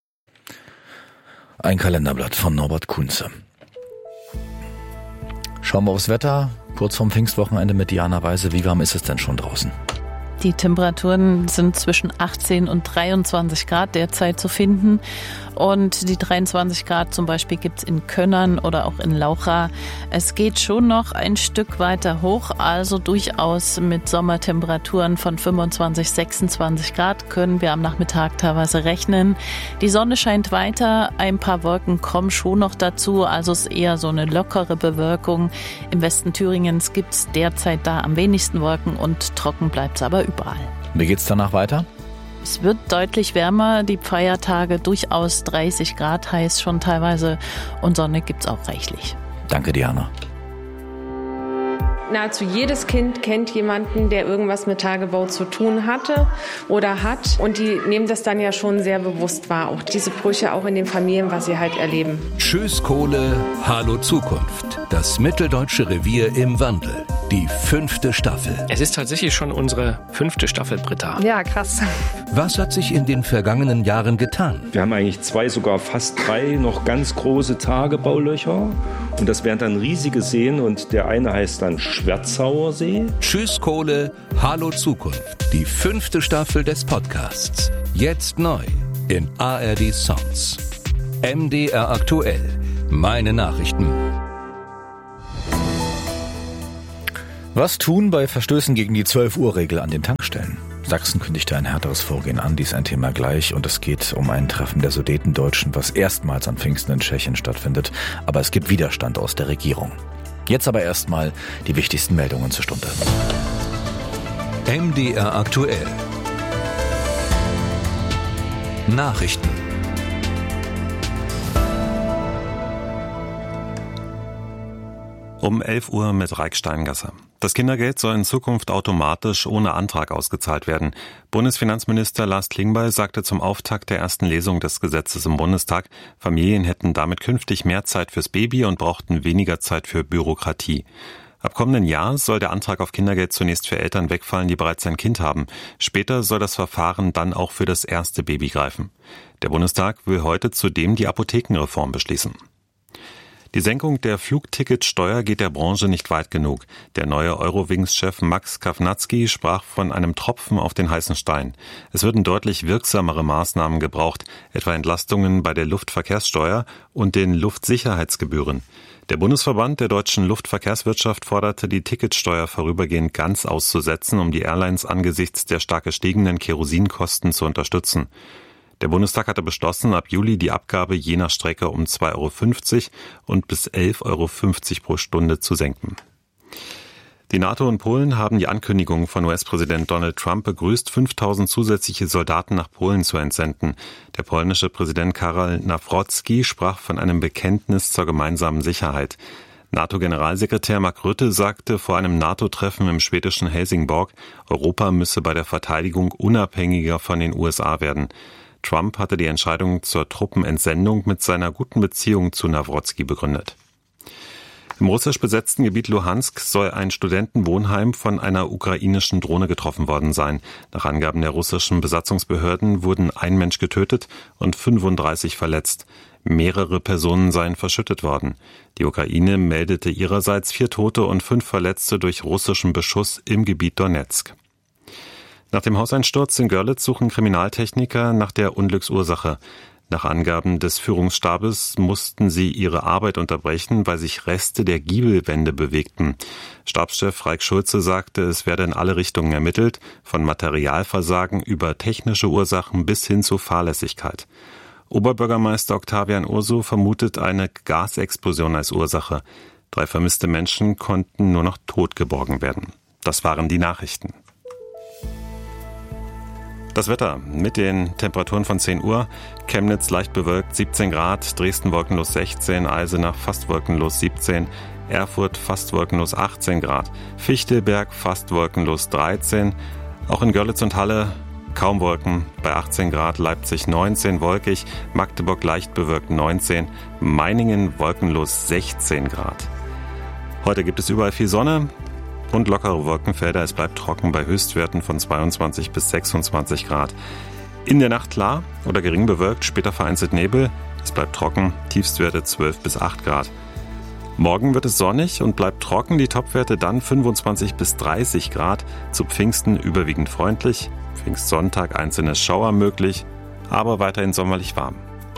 A: Ein Kalenderblatt von Norbert Kunze. Schauen wir aufs Wetter. Kurz vorm Pfingstwochenende mit Diana Weise. Wie warm ist es denn schon draußen?
D: Die Temperaturen sind zwischen achtzehn und dreiundzwanzig Grad derzeit zu finden. Und die dreiundzwanzig Grad zum Beispiel gibt's in Könnern oder auch in Laucha. Es geht schon noch ein Stück weiter hoch, also durchaus mit Sommertemperaturen von fünfundzwanzig, sechsundzwanzig Grad können wir am Nachmittag teilweise rechnen. Die Sonne scheint weiter, ein paar Wolken kommen schon noch dazu, also es ist eher so eine lockere Bewölkung. Im Westen Thüringens gibt's derzeit da am wenigsten Wolken und trocken bleibt's aber überall.
A: Wie geht's danach weiter?
D: Es wird deutlich wärmer, die Feiertage durchaus dreißig Grad heiß schon teilweise und Sonne gibt's auch reichlich.
A: Danke, Diana.
E: Nahezu jedes Kind kennt jemanden, der irgendwas mit Tagebau zu tun hatte oder hat. Und die nehmen das dann ja schon sehr bewusst wahr. Auch diese Brüche auch in den Familien, was sie halt erleben.
B: Tschüss Kohle, hallo Zukunft. Das mitteldeutsche Revier im Wandel. Die fünfte Staffel.
F: Es ist tatsächlich schon unsere fünfte Staffel, Britta.
E: Ja, krass.
B: Was hat sich in den vergangenen Jahren getan?
H: Wir haben eigentlich zwei, sogar fast drei noch ganz große Tagebaulöcher. Und das wären dann riesige Seen und der eine heißt dann Schwerzauer See.
B: Tschüss Kohle, hallo Zukunft. Die fünfte Staffel des Podcasts. Jetzt neu in A R D Songs. M D R aktuell. Meine Nachrichten.
A: Was tun bei Verstößen gegen die zwölf-Uhr-Regel an den Tankstellen? Sachsen kündigte ein härteres Vorgehen an, dies ein Thema gleich, und es geht um ein Treffen der Sudetendeutschen, was erstmals an Pfingsten in Tschechien stattfindet, aber es gibt Widerstand aus der Regierung. Jetzt aber erstmal die wichtigsten Meldungen zur Stunde.
B: M D R aktuell. Nachrichten.
C: Um elf Uhr mit Reik Steingasser. Das Kindergeld soll in Zukunft automatisch ohne Antrag ausgezahlt werden. Bundesfinanzminister Lars Klingbeil sagte zum Auftakt der ersten Lesung des Gesetzes im Bundestag, Familien hätten damit künftig mehr Zeit fürs Baby und brauchten weniger Zeit für Bürokratie. Ab kommenden Jahr soll der Antrag auf Kindergeld zunächst für Eltern wegfallen, die bereits ein Kind haben. Später soll das Verfahren dann auch für das erste Baby greifen. Der Bundestag will heute zudem die Apothekenreform beschließen. Die Senkung der Flugticketsteuer geht der Branche nicht weit genug. Der neue Eurowings-Chef Max Kawnatzki sprach von einem Tropfen auf den heißen Stein. Es würden deutlich wirksamere Maßnahmen gebraucht, etwa Entlastungen bei der Luftverkehrssteuer und den Luftsicherheitsgebühren. Der Bundesverband der deutschen Luftverkehrswirtschaft forderte, die Ticketsteuer vorübergehend ganz auszusetzen, um die Airlines angesichts der stark gestiegenen Kerosinkosten zu unterstützen. Der Bundestag hatte beschlossen, ab Juli die Abgabe je nach Strecke um zwei Euro fünfzig und bis elf Euro fünfzig pro Stunde zu senken. Die NATO und Polen haben die Ankündigung von U S-Präsident Donald Trump begrüßt, fünftausend zusätzliche Soldaten nach Polen zu entsenden. Der polnische Präsident Karol Nawrocki sprach von einem Bekenntnis zur gemeinsamen Sicherheit. NATO-Generalsekretär Mark Rutte sagte vor einem NATO-Treffen im schwedischen Helsingborg, Europa müsse bei der Verteidigung unabhängiger von den U S A werden. Trump hatte die Entscheidung zur Truppenentsendung mit seiner guten Beziehung zu Nawrocki begründet. Im russisch besetzten Gebiet Luhansk soll ein Studentenwohnheim von einer ukrainischen Drohne getroffen worden sein. Nach Angaben der russischen Besatzungsbehörden wurden ein Mensch getötet und fünfunddreißig verletzt. Mehrere Personen seien verschüttet worden. Die Ukraine meldete ihrerseits vier Tote und fünf Verletzte durch russischen Beschuss im Gebiet Donetsk. Nach dem Hauseinsturz in Görlitz suchen Kriminaltechniker nach der Unglücksursache. Nach Angaben des Führungsstabes mussten sie ihre Arbeit unterbrechen, weil sich Reste der Giebelwände bewegten. Stabschef Raik Schulze sagte, es werde in alle Richtungen ermittelt, von Materialversagen über technische Ursachen bis hin zu Fahrlässigkeit. Oberbürgermeister Octavian Urso vermutet eine Gasexplosion als Ursache. Drei vermisste Menschen konnten nur noch tot geborgen werden. Das waren die Nachrichten. Das Wetter mit den Temperaturen von zehn Uhr. Chemnitz leicht bewölkt siebzehn Grad, Dresden wolkenlos sechzehn, Eisenach fast wolkenlos siebzehn, Erfurt fast wolkenlos achtzehn Grad, Fichtelberg fast wolkenlos dreizehn, auch in Görlitz und Halle kaum Wolken bei achtzehn Grad, Leipzig neunzehn, wolkig, Magdeburg leicht bewölkt neunzehn, Meiningen wolkenlos sechzehn Grad. Heute gibt es überall viel Sonne und lockere Wolkenfelder. Es bleibt trocken bei Höchstwerten von zweiundzwanzig bis sechsundzwanzig Grad. In der Nacht klar oder gering bewölkt, später vereinzelt Nebel. Es bleibt trocken, Tiefstwerte zwölf bis acht Grad. Morgen wird es sonnig und bleibt trocken, die Topwerte dann fünfundzwanzig bis dreißig Grad, zu Pfingsten überwiegend freundlich, Pfingstsonntag einzelne Schauer möglich, aber weiterhin sommerlich warm.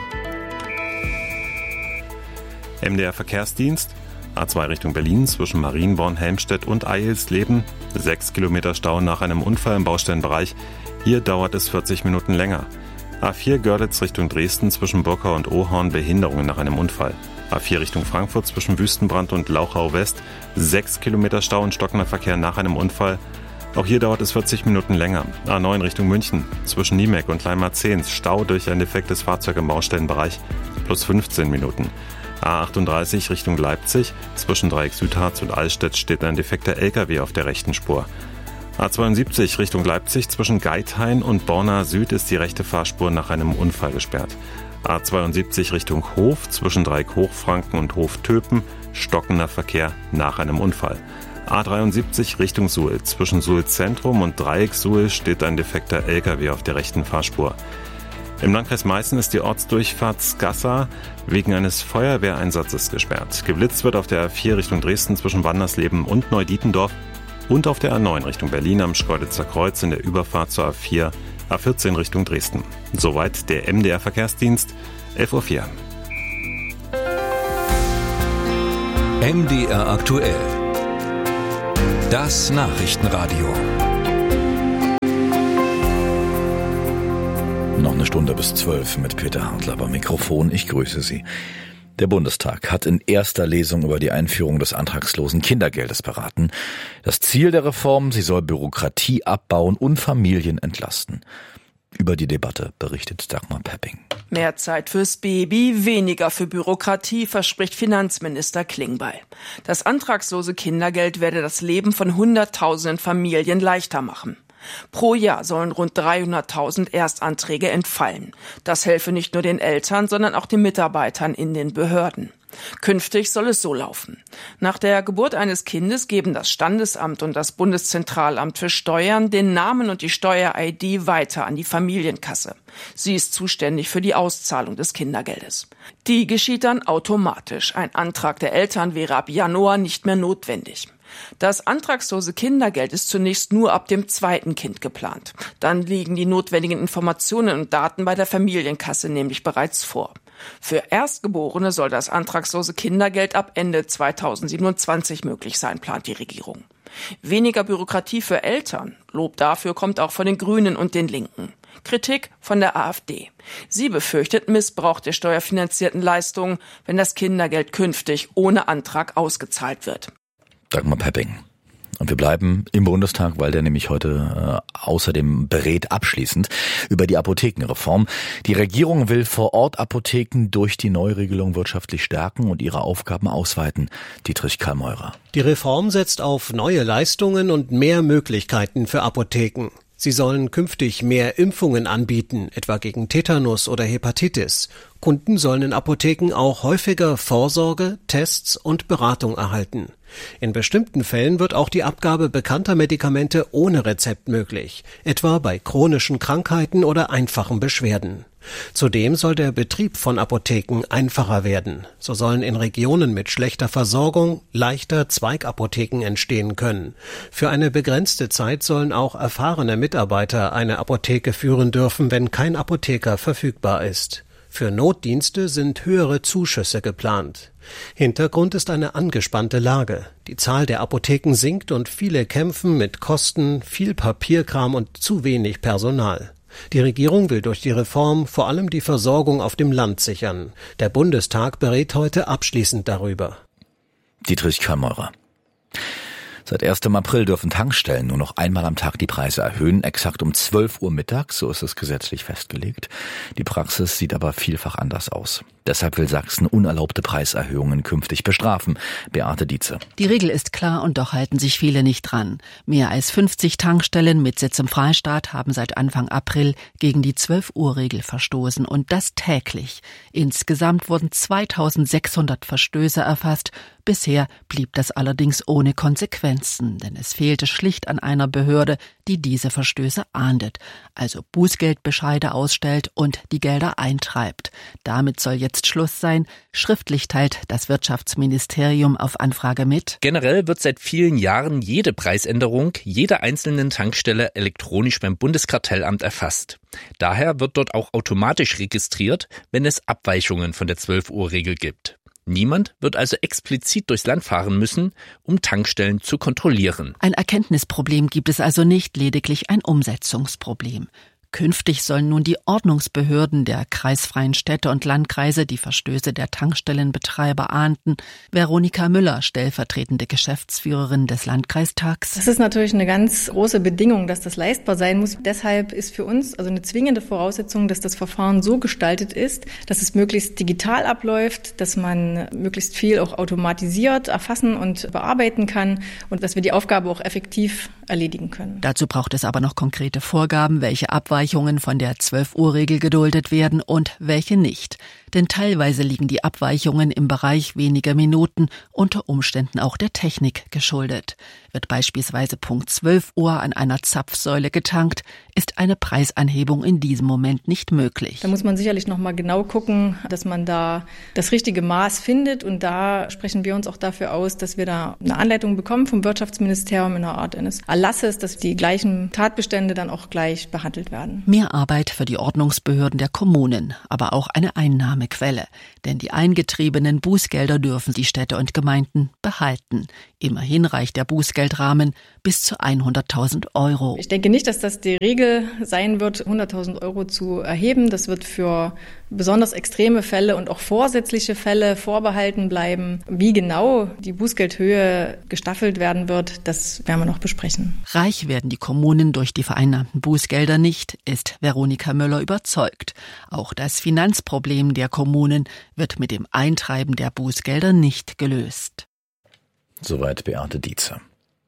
C: M D R Verkehrsdienst, A zwei Richtung Berlin zwischen Marienborn, Helmstedt und Eilsleben, sechs Kilometer Stau nach einem Unfall im Baustellenbereich, hier dauert es vierzig Minuten länger. A vier Görlitz Richtung Dresden zwischen Burkau und Ohorn, Behinderungen nach einem Unfall. A vier Richtung Frankfurt zwischen Wüstenbrand und Lauchau West, sechs Kilometer Stau und stockender Verkehr nach einem Unfall. Auch hier dauert es vierzig Minuten länger. A neun Richtung München zwischen Niemek und Kleinmarzehns, Stau durch ein defektes Fahrzeug im Baustellenbereich, plus fünfzehn Minuten. A achtunddreißig Richtung Leipzig, zwischen Dreieck Südharz und Allstedt steht ein defekter L K W auf der rechten Spur. A zweiundsiebzig Richtung Leipzig, zwischen Geithain und Borna Süd ist die rechte Fahrspur nach einem Unfall gesperrt. A zweiundsiebzig Richtung Hof, zwischen Dreieck Hochfranken und Hof Töpen, stockender Verkehr nach einem Unfall. A dreiundsiebzig Richtung Suhl, zwischen Suhl Zentrum und Dreieck Suhl steht ein defekter L K W auf der rechten Fahrspur. Im Landkreis Meißen ist die Ortsdurchfahrt Skassa wegen eines Feuerwehreinsatzes gesperrt. Geblitzt wird auf der A vier Richtung Dresden zwischen Wandersleben und Neudietendorf und auf der A neun Richtung Berlin am Schkeuditzer Kreuz in der Überfahrt zur A vier, A vierzehn Richtung Dresden. Soweit der M D R Verkehrsdienst, elf Uhr vier.
B: M D R aktuell. Das Nachrichtenradio.
A: Noch eine Stunde bis zwölf mit Peter Hartler beim Mikrofon. Ich grüße Sie. Der Bundestag hat in erster Lesung über die Einführung des antragslosen Kindergeldes beraten. Das Ziel der Reform, sie soll Bürokratie abbauen und Familien entlasten. Über die Debatte berichtet Dagmar Pepping.
G: Mehr Zeit fürs Baby, weniger für Bürokratie, verspricht Finanzminister Klingbeil. Das antragslose Kindergeld werde das Leben von Hunderttausenden Familien leichter machen. Pro Jahr sollen rund dreihunderttausend Erstanträge entfallen. Das helfe nicht nur den Eltern, sondern auch den Mitarbeitern in den Behörden. Künftig soll es so laufen. Nach der Geburt eines Kindes geben das Standesamt und das Bundeszentralamt für Steuern den Namen und die Steuer-I D weiter an die Familienkasse. Sie ist zuständig für die Auszahlung des Kindergeldes. Die geschieht dann automatisch. Ein Antrag der Eltern wäre ab Januar nicht mehr notwendig. Das antragslose Kindergeld ist zunächst nur ab dem zweiten Kind geplant. Dann liegen die notwendigen Informationen und Daten bei der Familienkasse nämlich bereits vor. Für Erstgeborene soll das antragslose Kindergeld ab Ende zweitausendsiebenundzwanzig möglich sein, plant die Regierung. Weniger Bürokratie für Eltern. Lob dafür kommt auch von den Grünen und den Linken. Kritik von der AfD. Sie befürchtet Missbrauch der steuerfinanzierten Leistungen, wenn das Kindergeld künftig ohne Antrag ausgezahlt wird.
A: Dagmar Pepping. Und wir bleiben im Bundestag, weil der nämlich heute äh, außerdem berät abschließend über die Apothekenreform. Die Regierung will Vor-Ort-Apotheken durch die Neuregelung wirtschaftlich stärken und ihre Aufgaben ausweiten. Dietrich Kallmeurer.
I: Die Reform setzt auf neue Leistungen und mehr Möglichkeiten für Apotheken. Sie sollen künftig mehr Impfungen anbieten, etwa gegen Tetanus oder Hepatitis. Kunden sollen in Apotheken auch häufiger Vorsorge, Tests und Beratung erhalten. In bestimmten Fällen wird auch die Abgabe bekannter Medikamente ohne Rezept möglich, etwa bei chronischen Krankheiten oder einfachen Beschwerden. Zudem soll der Betrieb von Apotheken einfacher werden. So sollen in Regionen mit schlechter Versorgung leichter Zweigapotheken entstehen können. Für eine begrenzte Zeit sollen auch erfahrene Mitarbeiter eine Apotheke führen dürfen, wenn kein Apotheker verfügbar ist. Für Notdienste sind höhere Zuschüsse geplant. Hintergrund ist eine angespannte Lage. Die Zahl der Apotheken sinkt und viele kämpfen mit Kosten, viel Papierkram und zu wenig Personal. Die Regierung will durch die Reform vor allem die Versorgung auf dem Land sichern. Der Bundestag berät heute abschließend darüber.
A: Dietrich Kallmeurer. Seit ersten April dürfen Tankstellen nur noch einmal am Tag die Preise erhöhen, exakt um zwölf Uhr mittags, so ist es gesetzlich festgelegt. Die Praxis sieht aber vielfach anders aus. Deshalb will Sachsen unerlaubte Preiserhöhungen künftig bestrafen. Beate Dietze.
J: Die Regel ist klar und doch halten sich viele nicht dran. Mehr als fünfzig Tankstellen mit Sitz im Freistaat haben seit Anfang April gegen die zwölf Uhr Regel verstoßen und das täglich. Insgesamt wurden zweitausendsechshundert Verstöße erfasst. Bisher blieb das allerdings ohne Konsequenzen, denn es fehlte schlicht an einer Behörde, die diese Verstöße ahndet, also Bußgeldbescheide ausstellt und die Gelder eintreibt. Damit soll jetzt Schluss sein. Schriftlich teilt das Wirtschaftsministerium auf Anfrage mit:
K: Generell wird seit vielen Jahren jede Preisänderung jeder einzelnen Tankstelle elektronisch beim Bundeskartellamt erfasst. Daher wird dort auch automatisch registriert, wenn es Abweichungen von der zwölf-Uhr-Regel gibt. Niemand wird also explizit durchs Land fahren müssen, um Tankstellen zu kontrollieren.
J: Ein Erkenntnisproblem gibt es also nicht, lediglich ein Umsetzungsproblem. Künftig sollen nun die Ordnungsbehörden der kreisfreien Städte und Landkreise die Verstöße der Tankstellenbetreiber ahnden. Veronika Müller, stellvertretende Geschäftsführerin des Landkreistags.
L: Das ist natürlich eine ganz große Bedingung, dass das leistbar sein muss. Deshalb ist für uns also eine zwingende Voraussetzung, dass das Verfahren so gestaltet ist, dass es möglichst digital abläuft, dass man möglichst viel auch automatisiert erfassen und bearbeiten kann und dass wir die Aufgabe auch effektiv erledigen können.
J: Dazu braucht es aber noch konkrete Vorgaben, welche Abweichungen von der zwölf-Uhr-Regel geduldet werden und welche nicht. Denn teilweise liegen die Abweichungen im Bereich weniger Minuten, unter Umständen auch der Technik geschuldet. Wird beispielsweise Punkt zwölf Uhr an einer Zapfsäule getankt, ist eine Preisanhebung in diesem Moment nicht möglich.
L: Da muss man sicherlich noch mal genau gucken, dass man da das richtige Maß findet. Und da sprechen wir uns auch dafür aus, dass wir da eine Anleitung bekommen vom Wirtschaftsministerium in einer Art eines Erlasses, dass die gleichen Tatbestände dann auch gleich behandelt werden.
J: Mehr Arbeit für die Ordnungsbehörden der Kommunen, aber auch eine Einnahmequelle. Denn die eingetriebenen Bußgelder dürfen die Städte und Gemeinden behalten. Immerhin reicht der Bußgeldrahmen bis zu hunderttausend Euro.
L: Ich denke nicht, dass das die Regel sein wird, hunderttausend Euro zu erheben. Das wird für besonders extreme Fälle und auch vorsätzliche Fälle vorbehalten bleiben. Wie genau die Bußgeldhöhe gestaffelt werden wird, das werden wir noch besprechen.
J: Reich werden die Kommunen durch die vereinnahmten Bußgelder nicht, ist Veronika Müller überzeugt. Auch das Finanzproblem der Kommunen wird mit dem Eintreiben der Bußgelder nicht gelöst.
A: Soweit Beate Dietze.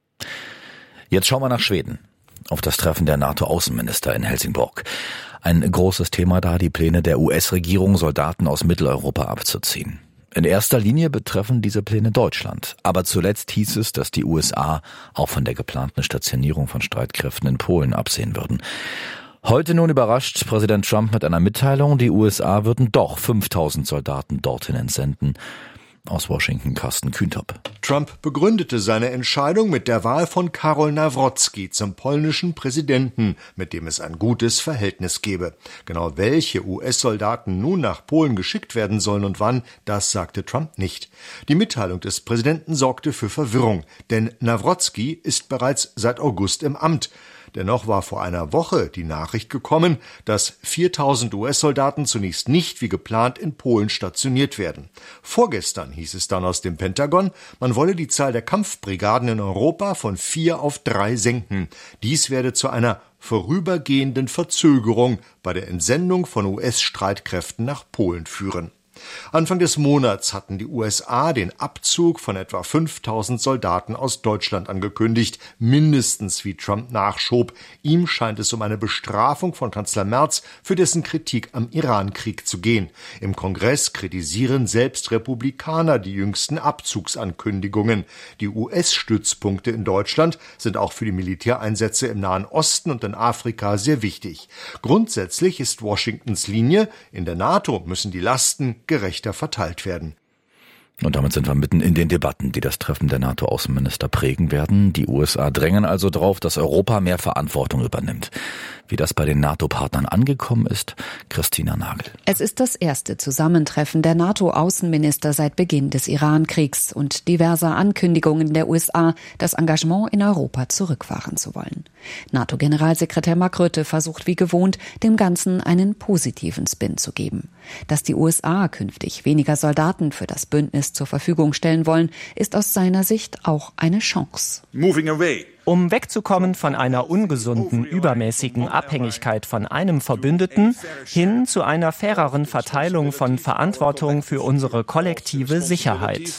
A: Jetzt schauen wir nach Schweden, auf das Treffen der NATO-Außenminister in Helsingborg. Ein großes Thema da, die Pläne der U S-Regierung, Soldaten aus Mitteleuropa abzuziehen. In erster Linie betreffen diese Pläne Deutschland. Aber zuletzt hieß es, dass die U S A auch von der geplanten Stationierung von Streitkräften in Polen absehen würden. Heute nun überrascht Präsident Trump mit einer Mitteilung, die U S A würden doch fünftausend Soldaten dorthin entsenden. Aus Washington Carsten Kühntop.
M: Trump begründete seine Entscheidung mit der Wahl von Karol Nawrocki zum polnischen Präsidenten, mit dem es ein gutes Verhältnis gebe. Genau welche U S-Soldaten nun nach Polen geschickt werden sollen und wann, das sagte Trump nicht. Die Mitteilung des Präsidenten sorgte für Verwirrung, denn Nawrocki ist bereits seit August im Amt. Dennoch war vor einer Woche die Nachricht gekommen, dass viertausend U S-Soldaten zunächst nicht wie geplant in Polen stationiert werden. Vorgestern hieß es dann aus dem Pentagon, man wolle die Zahl der Kampfbrigaden in Europa von vier auf drei senken. Dies werde zu einer vorübergehenden Verzögerung bei der Entsendung von U S-Streitkräften nach Polen führen. Anfang des Monats hatten die U S A den Abzug von etwa fünftausend Soldaten aus Deutschland angekündigt, mindestens wie Trump nachschob. Ihm scheint es um eine Bestrafung von Kanzler Merz für dessen Kritik am Iran-Krieg zu gehen. Im Kongress kritisieren selbst Republikaner die jüngsten Abzugsankündigungen. Die U S-Stützpunkte in Deutschland sind auch für die Militäreinsätze im Nahen Osten und in Afrika sehr wichtig. Grundsätzlich ist Washingtons Linie, in der NATO müssen die Lasten gerechter verteilt werden.
A: Und damit sind wir mitten in den Debatten, die das Treffen der NATO-Außenminister prägen werden. Die U S A drängen also darauf, dass Europa mehr Verantwortung übernimmt. Wie das bei den NATO-Partnern angekommen ist, Christina Nagel.
N: Es ist das erste Zusammentreffen der NATO-Außenminister seit Beginn des Iran-Kriegs und diverser Ankündigungen der U S A, das Engagement in Europa zurückfahren zu wollen. NATO-Generalsekretär Mark Rutte versucht wie gewohnt, dem Ganzen einen positiven Spin zu geben. Dass die U S A künftig weniger Soldaten für das Bündnis zur Verfügung stellen wollen, ist aus seiner Sicht auch eine Chance.
O: Moving away. Um wegzukommen von einer ungesunden, übermäßigen Abhängigkeit von einem Verbündeten hin zu einer faireren Verteilung von Verantwortung für unsere kollektive Sicherheit.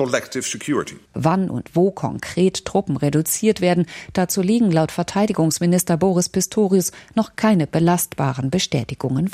N: Wann und wo konkret Truppen reduziert werden, dazu liegen laut Verteidigungsminister Boris Pistorius noch keine belastbaren Bestätigungen vor.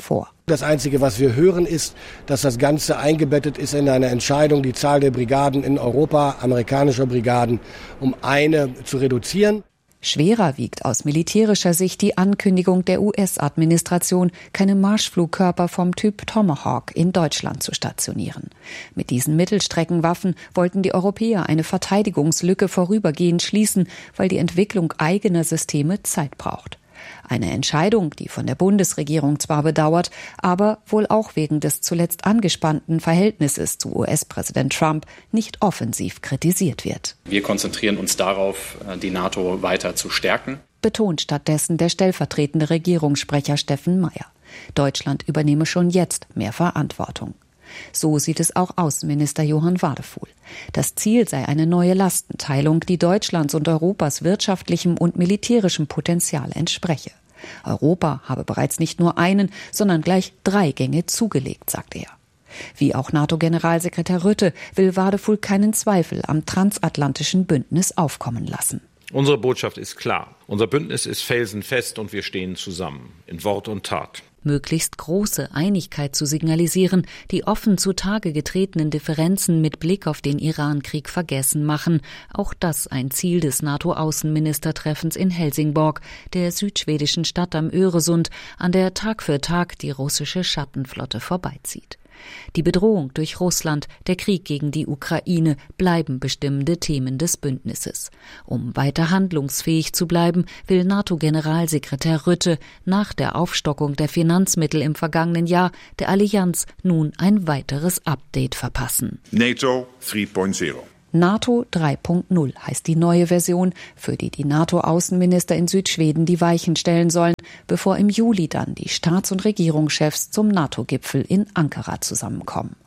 P: Das Einzige, was wir hören, ist, dass das Ganze eingebettet ist in eine Entscheidung, die Zahl der Brigaden in Europa, amerikanischer Brigaden, um eine zu reduzieren.
N: Schwerer wiegt aus militärischer Sicht die Ankündigung der U S-Administration, keine Marschflugkörper vom Typ Tomahawk in Deutschland zu stationieren. Mit diesen Mittelstreckenwaffen wollten die Europäer eine Verteidigungslücke vorübergehend schließen, weil die Entwicklung eigener Systeme Zeit braucht. Eine Entscheidung, die von der Bundesregierung zwar bedauert, aber wohl auch wegen des zuletzt angespannten Verhältnisses zu U S-Präsident Trump nicht offensiv kritisiert wird.
Q: Wir konzentrieren uns darauf, die NATO weiter zu stärken.
N: Betont stattdessen der stellvertretende Regierungssprecher Steffen Meyer. Deutschland übernehme schon jetzt mehr Verantwortung. So sieht es auch Außenminister Johann Wadefuhl. Das Ziel sei eine neue Lastenteilung, die Deutschlands und Europas wirtschaftlichem und militärischem Potenzial entspreche. Europa habe bereits nicht nur einen, sondern gleich drei Gänge zugelegt, sagt er. Wie auch NATO-Generalsekretär Rutte will Wadefuhl keinen Zweifel am transatlantischen Bündnis aufkommen lassen.
R: Unsere Botschaft ist klar. Unser Bündnis ist felsenfest und wir stehen zusammen, in Wort und Tat.
N: Möglichst große Einigkeit zu signalisieren, die offen zutage getretenen Differenzen mit Blick auf den Iran-Krieg vergessen machen. Auch das ein Ziel des NATO-Außenministertreffens in Helsingborg, der südschwedischen Stadt am Öresund, an der Tag für Tag die russische Schattenflotte vorbeizieht. Die Bedrohung durch Russland, der Krieg gegen die Ukraine bleiben bestimmende Themen des Bündnisses. Um weiter handlungsfähig zu bleiben, will NATO-Generalsekretär Rutte nach der Aufstockung der Finanzmittel im vergangenen Jahr der Allianz nun ein weiteres Update verpassen.
T: NATO drei Punkt null.
N: NATO drei Punkt null heißt die neue Version, für die die NATO-Außenminister in Südschweden die Weichen stellen sollen, bevor im Juli dann die Staats- und Regierungschefs zum NATO-Gipfel in Ankara zusammenkommen.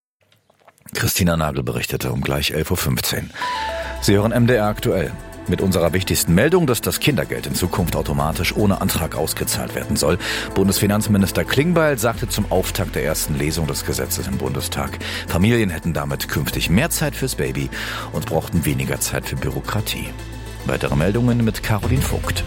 A: Christina Nagel berichtete um gleich elf Uhr fünfzehn. Sie hören M D R aktuell. Mit unserer wichtigsten Meldung, dass das Kindergeld in Zukunft automatisch ohne Antrag ausgezahlt werden soll. Bundesfinanzminister Klingbeil sagte zum Auftakt der ersten Lesung des Gesetzes im Bundestag, Familien hätten damit künftig mehr Zeit fürs Baby und brauchten weniger Zeit für Bürokratie. Weitere Meldungen mit Caroline Vogt.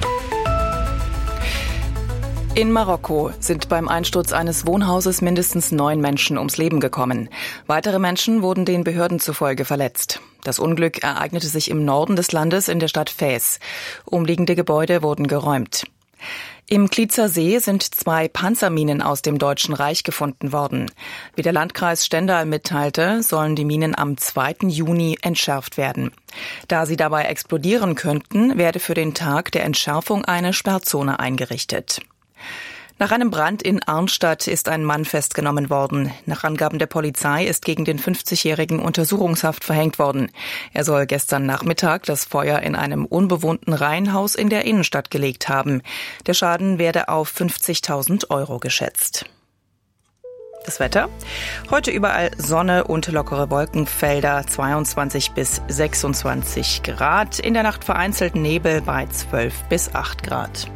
U: In Marokko sind beim Einsturz eines Wohnhauses mindestens neun Menschen ums Leben gekommen. Weitere Menschen wurden den Behörden zufolge verletzt. Das Unglück ereignete sich im Norden des Landes in der Stadt Fez. Umliegende Gebäude wurden geräumt. Im Klitzer See sind zwei Panzerminen aus dem Deutschen Reich gefunden worden. Wie der Landkreis Stendal mitteilte, sollen die Minen am zweiten Juni entschärft werden. Da sie dabei explodieren könnten, werde für den Tag der Entschärfung eine Sperrzone eingerichtet. Nach einem Brand in Arnstadt ist ein Mann festgenommen worden. Nach Angaben der Polizei ist gegen den fünfzigjährigen Untersuchungshaft verhängt worden. Er soll gestern Nachmittag das Feuer in einem unbewohnten Reihenhaus in der Innenstadt gelegt haben. Der Schaden werde auf fünfzigtausend Euro geschätzt. Das Wetter. Heute überall Sonne und lockere Wolkenfelder, zweiundzwanzig bis sechsundzwanzig Grad. In der Nacht vereinzelt Nebel bei zwölf bis acht Grad.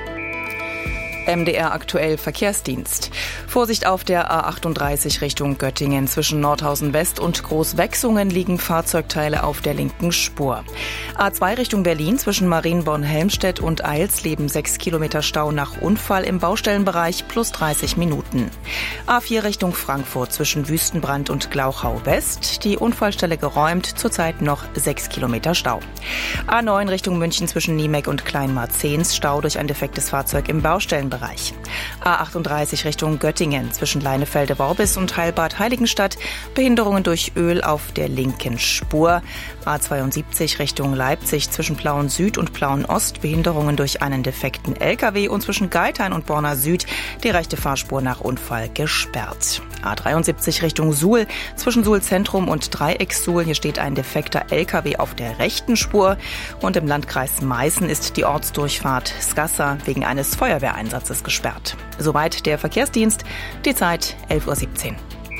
U: M D R aktuell Verkehrsdienst. Vorsicht auf der A achtunddreißig Richtung Göttingen. Zwischen Nordhausen West und Großwechsungen liegen Fahrzeugteile auf der linken Spur. A zwei Richtung Berlin zwischen Marienborn-Helmstedt und Eilsleben sechs Kilometer Stau nach Unfall im Baustellenbereich plus dreißig Minuten. A vier Richtung Frankfurt zwischen Wüstenbrand und Glauchau West. Die Unfallstelle geräumt, zurzeit noch sechs Kilometer Stau. A neun Richtung München zwischen Niemeck und Kleinmarzens. Stau durch ein defektes Fahrzeug im Baustellenbereich. A achtunddreißig Richtung Göttingen zwischen Leinefelde-Worbis und Heilbad-Heiligenstadt. Behinderungen durch Öl auf der linken Spur. A zweiundsiebzig Richtung Leipzig zwischen Plauen Süd und Plauen Ost. Behinderungen durch einen defekten L K W und zwischen Geithain und Borna Süd die rechte Fahrspur nach Unfall gesperrt. A dreiundsiebzig Richtung Suhl zwischen Suhl Zentrum und Dreieckssuhl. Hier steht ein defekter L K W auf der rechten Spur. Und im Landkreis Meißen ist die Ortsdurchfahrt Skassa wegen eines Feuerwehreinsatzes gesperrt. Soweit der Verkehrsdienst. Die Zeit elf Uhr siebzehn.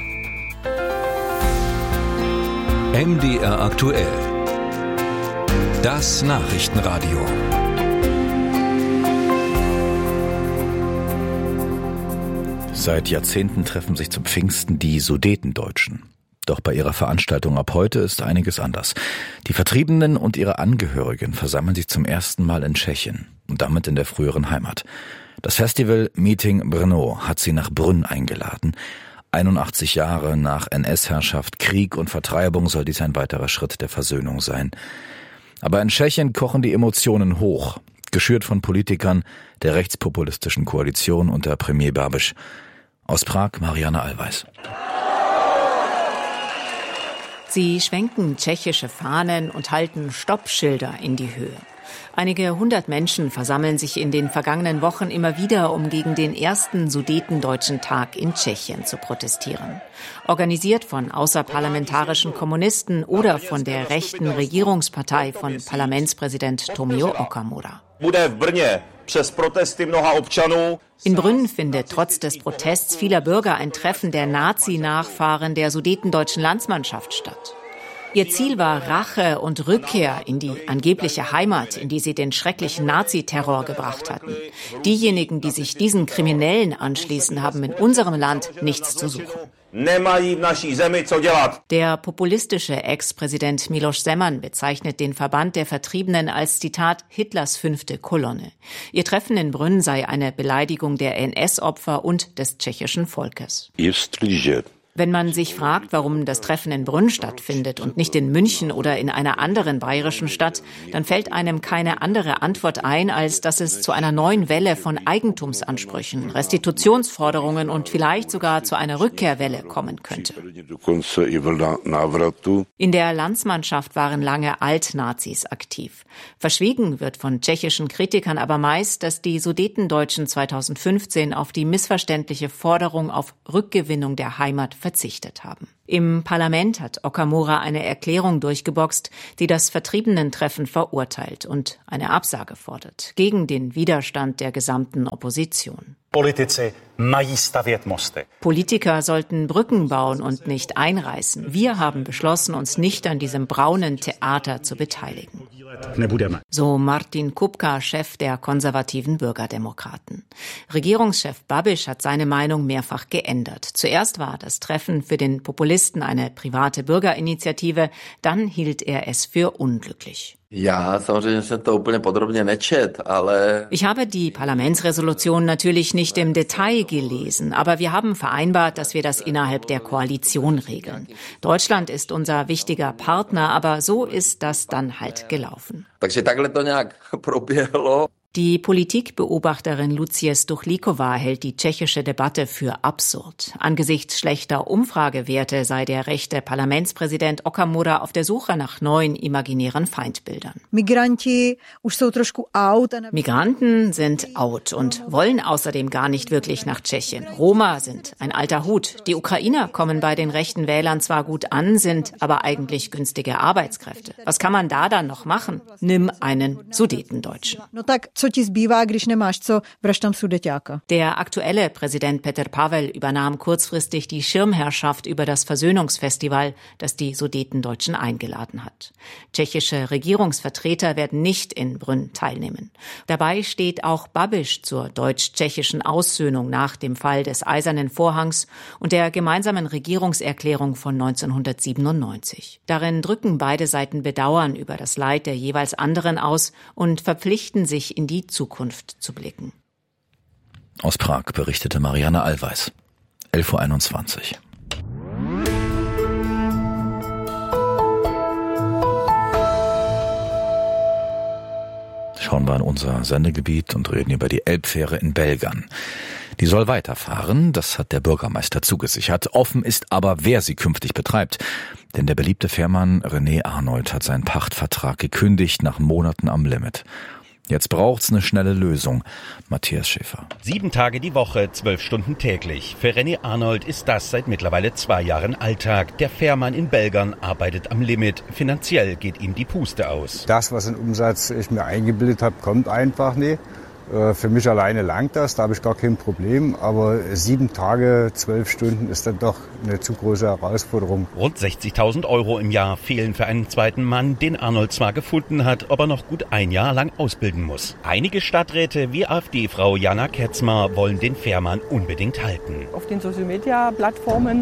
B: M D R aktuell. Das Nachrichtenradio.
A: Seit Jahrzehnten treffen sich zum Pfingsten die Sudetendeutschen. Doch bei ihrer Veranstaltung ab heute ist einiges anders. Die Vertriebenen und ihre Angehörigen versammeln sich zum ersten Mal in Tschechien und damit in der früheren Heimat. Das Festival Meeting Brno hat sie nach Brünn eingeladen. einundachtzig Jahre nach N S-Herrschaft, Krieg und Vertreibung soll dies ein weiterer Schritt der Versöhnung sein. Aber in Tschechien kochen die Emotionen hoch, geschürt von Politikern der rechtspopulistischen Koalition unter Premier Babiš. Aus Prag Marianne Allweis.
S: Sie schwenken tschechische Fahnen und halten Stoppschilder in die Höhe. Einige hundert Menschen versammeln sich in den vergangenen Wochen immer wieder, um gegen den ersten Sudetendeutschen Tag in Tschechien zu protestieren. Organisiert von außerparlamentarischen Kommunisten oder von der rechten Regierungspartei von Parlamentspräsident Tomio Okamura. In Brünn findet trotz des Protests vieler Bürger ein Treffen der Nazi-Nachfahren der sudetendeutschen Landsmannschaft statt. Ihr Ziel war Rache und Rückkehr in die angebliche Heimat, in die sie den schrecklichen Naziterror gebracht hatten. Diejenigen, die sich diesen Kriminellen anschließen, haben in unserem Land nichts zu suchen. Der populistische Ex-Präsident Miloš Zeman bezeichnet den Verband der Vertriebenen als, Zitat, Hitlers fünfte Kolonne. Ihr Treffen in Brünn sei eine Beleidigung der N S-Opfer und des tschechischen Volkes. Wenn man sich fragt, warum das Treffen in Brünn stattfindet und nicht in München oder in einer anderen bayerischen Stadt, dann fällt einem keine andere Antwort ein, als dass es zu einer neuen Welle von Eigentumsansprüchen, Restitutionsforderungen und vielleicht sogar zu einer Rückkehrwelle kommen könnte. In der Landsmannschaft waren lange Altnazis aktiv. Verschwiegen wird von tschechischen Kritikern aber meist, dass die Sudetendeutschen zweitausendfünfzehn auf die missverständliche Forderung auf Rückgewinnung der Heimat verzichtet haben. Im Parlament hat Okamura eine Erklärung durchgeboxt, die das Vertriebenentreffen verurteilt und eine Absage fordert, gegen den Widerstand der gesamten Opposition. Politiker sollten Brücken bauen und nicht einreißen. Wir haben beschlossen, uns nicht an diesem braunen Theater zu beteiligen. So Martin Kupka, Chef der konservativen Bürgerdemokraten. Regierungschef Babiš hat seine Meinung mehrfach geändert. Zuerst war das Treffen für den Populisten eine private Bürgerinitiative, dann hielt er es für unglücklich. Ich habe die Parlamentsresolution natürlich nicht im Detail gelesen, aber wir haben vereinbart, dass wir das innerhalb der Koalition regeln. Deutschland ist unser wichtiger Partner, aber so ist das dann halt gelaufen. Die Politikbeobachterin Lucie Stuchlíková hält die tschechische Debatte für absurd. Angesichts schlechter Umfragewerte sei der rechte Parlamentspräsident Okamura auf der Suche nach neuen imaginären Feindbildern. Migranten sind out und wollen außerdem gar nicht wirklich nach Tschechien. Roma sind ein alter Hut. Die Ukrainer kommen bei den rechten Wählern zwar gut an, sind aber eigentlich günstige Arbeitskräfte. Was kann man da dann noch machen? Nimm einen Sudetendeutschen. Der aktuelle Präsident Petr Pavel übernahm kurzfristig die Schirmherrschaft über das Versöhnungsfestival, das die Sudetendeutschen eingeladen hat. Tschechische Regierungsvertreter werden nicht in Brünn teilnehmen. Dabei steht auch Babiš zur deutsch-tschechischen Aussöhnung nach dem Fall des Eisernen Vorhangs und der gemeinsamen Regierungserklärung von neunzehnhundertsiebenundneunzig. Darin drücken beide Seiten Bedauern über das Leid der jeweils anderen aus und verpflichten sich, in die Zukunft zu blicken.
A: Aus Prag berichtete Marianne Allweis. elf Uhr einundzwanzig. Schauen wir in unser Sendegebiet und reden über die Elbfähre in Belgern. Die soll weiterfahren, das hat der Bürgermeister zugesichert. Offen ist aber, wer sie künftig betreibt. Denn der beliebte Fährmann René Arnold hat seinen Pachtvertrag gekündigt nach Monaten am Limit. Jetzt braucht's eine schnelle Lösung. Matthias Schäfer.
V: Sieben Tage die Woche, zwölf Stunden täglich. Für René Arnold ist das seit mittlerweile zwei Jahren Alltag. Der Fährmann in Belgern arbeitet am Limit. Finanziell geht ihm die Puste aus.
W: Das, was in Umsatz ich mir eingebildet habe, kommt einfach nicht. Für mich alleine langt das, da habe ich gar kein Problem. Aber sieben Tage, zwölf Stunden ist dann doch eine zu große Herausforderung.
V: Rund sechzigtausend Euro im Jahr fehlen für einen zweiten Mann, den Arnold zwar gefunden hat, aber noch gut ein Jahr lang ausbilden muss. Einige Stadträte wie AfD-Frau Jana Ketzmer wollen den Fährmann unbedingt halten.
X: Auf den Social-Media-Plattformen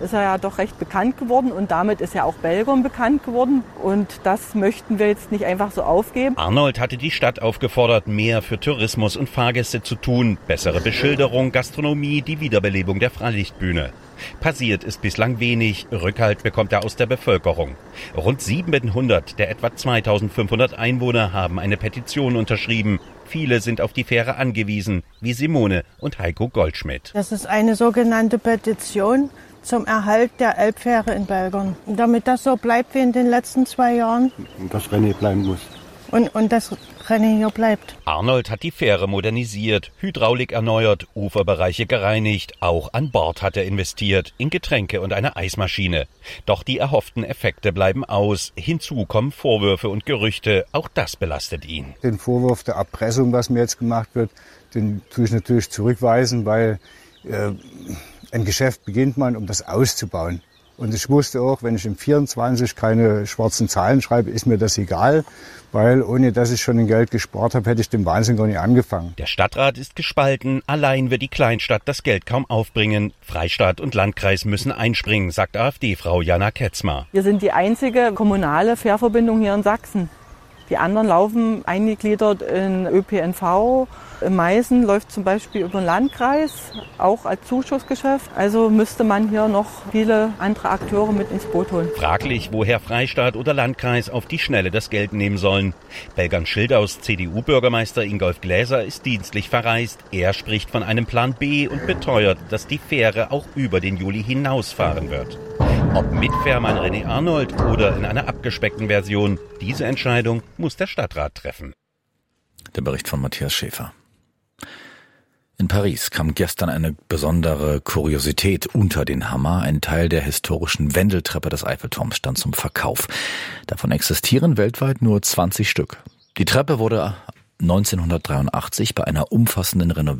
D: ist er ja doch recht bekannt geworden und damit ist ja auch Belgern bekannt geworden und das möchten wir jetzt nicht einfach so aufgeben.
V: Arnold hatte die Stadt aufgefordert, mehr für Tourismus und Fahrgäste zu tun, bessere Beschilderung, Gastronomie, die Wiederbelebung der Freilichtbühne. Passiert ist bislang wenig, Rückhalt bekommt er aus der Bevölkerung. Rund siebenhundert der etwa zweitausendfünfhundert Einwohner haben eine Petition unterschrieben. Viele sind auf die Fähre angewiesen, wie Simone und Heiko Goldschmidt.
E: Das ist eine sogenannte Petition zum Erhalt der Elbfähre in Belgern. Damit das so bleibt wie in den letzten zwei Jahren.
F: Und das Rennen bleiben muss.
E: Und, und das Rennen hier bleibt.
V: Arnold hat die Fähre modernisiert, Hydraulik erneuert, Uferbereiche gereinigt. Auch an Bord hat er investiert, in Getränke und eine Eismaschine. Doch die erhofften Effekte bleiben aus. Hinzu kommen Vorwürfe und Gerüchte. Auch das belastet ihn.
W: Den Vorwurf der Erpressung, was mir jetzt gemacht wird, den tue ich natürlich zurückweisen, weil äh, ein Geschäft beginnt man, um das auszubauen. Und ich wusste auch, wenn ich im vierundzwanzig keine schwarzen Zahlen schreibe, ist mir das egal, weil ohne dass ich schon ein Geld gespart habe, hätte ich den Wahnsinn gar nicht angefangen.
V: Der Stadtrat ist gespalten, allein wird die Kleinstadt das Geld kaum aufbringen. Freistaat und Landkreis müssen einspringen, sagt AfD-Frau Jana Ketzmer.
D: Wir sind die einzige kommunale Fährverbindung hier in Sachsen. Die anderen laufen eingegliedert in Ö P N V. In Meißen läuft zum Beispiel über den Landkreis, auch als Zuschussgeschäft. Also müsste man hier noch viele andere Akteure mit ins Boot holen.
V: Fraglich, woher Freistaat oder Landkreis auf die Schnelle das Geld nehmen sollen. Belgern-Schildaus C D U-Bürgermeister Ingolf Gläser ist dienstlich verreist. Er spricht von einem Plan B und beteuert, dass die Fähre auch über den Juli hinausfahren wird. Ob mit Fährmann René Arnold oder in einer abgespeckten Version, diese Entscheidung muss der Stadtrat treffen.
A: Der Bericht von Matthias Schäfer. In Paris kam gestern eine besondere Kuriosität unter den Hammer. Ein Teil der historischen Wendeltreppe des Eiffelturms stand zum Verkauf. Davon existieren weltweit nur zwanzig Stück. Die Treppe wurde neunzehnhundertdreiundachtzig bei einer umfassenden Renovierung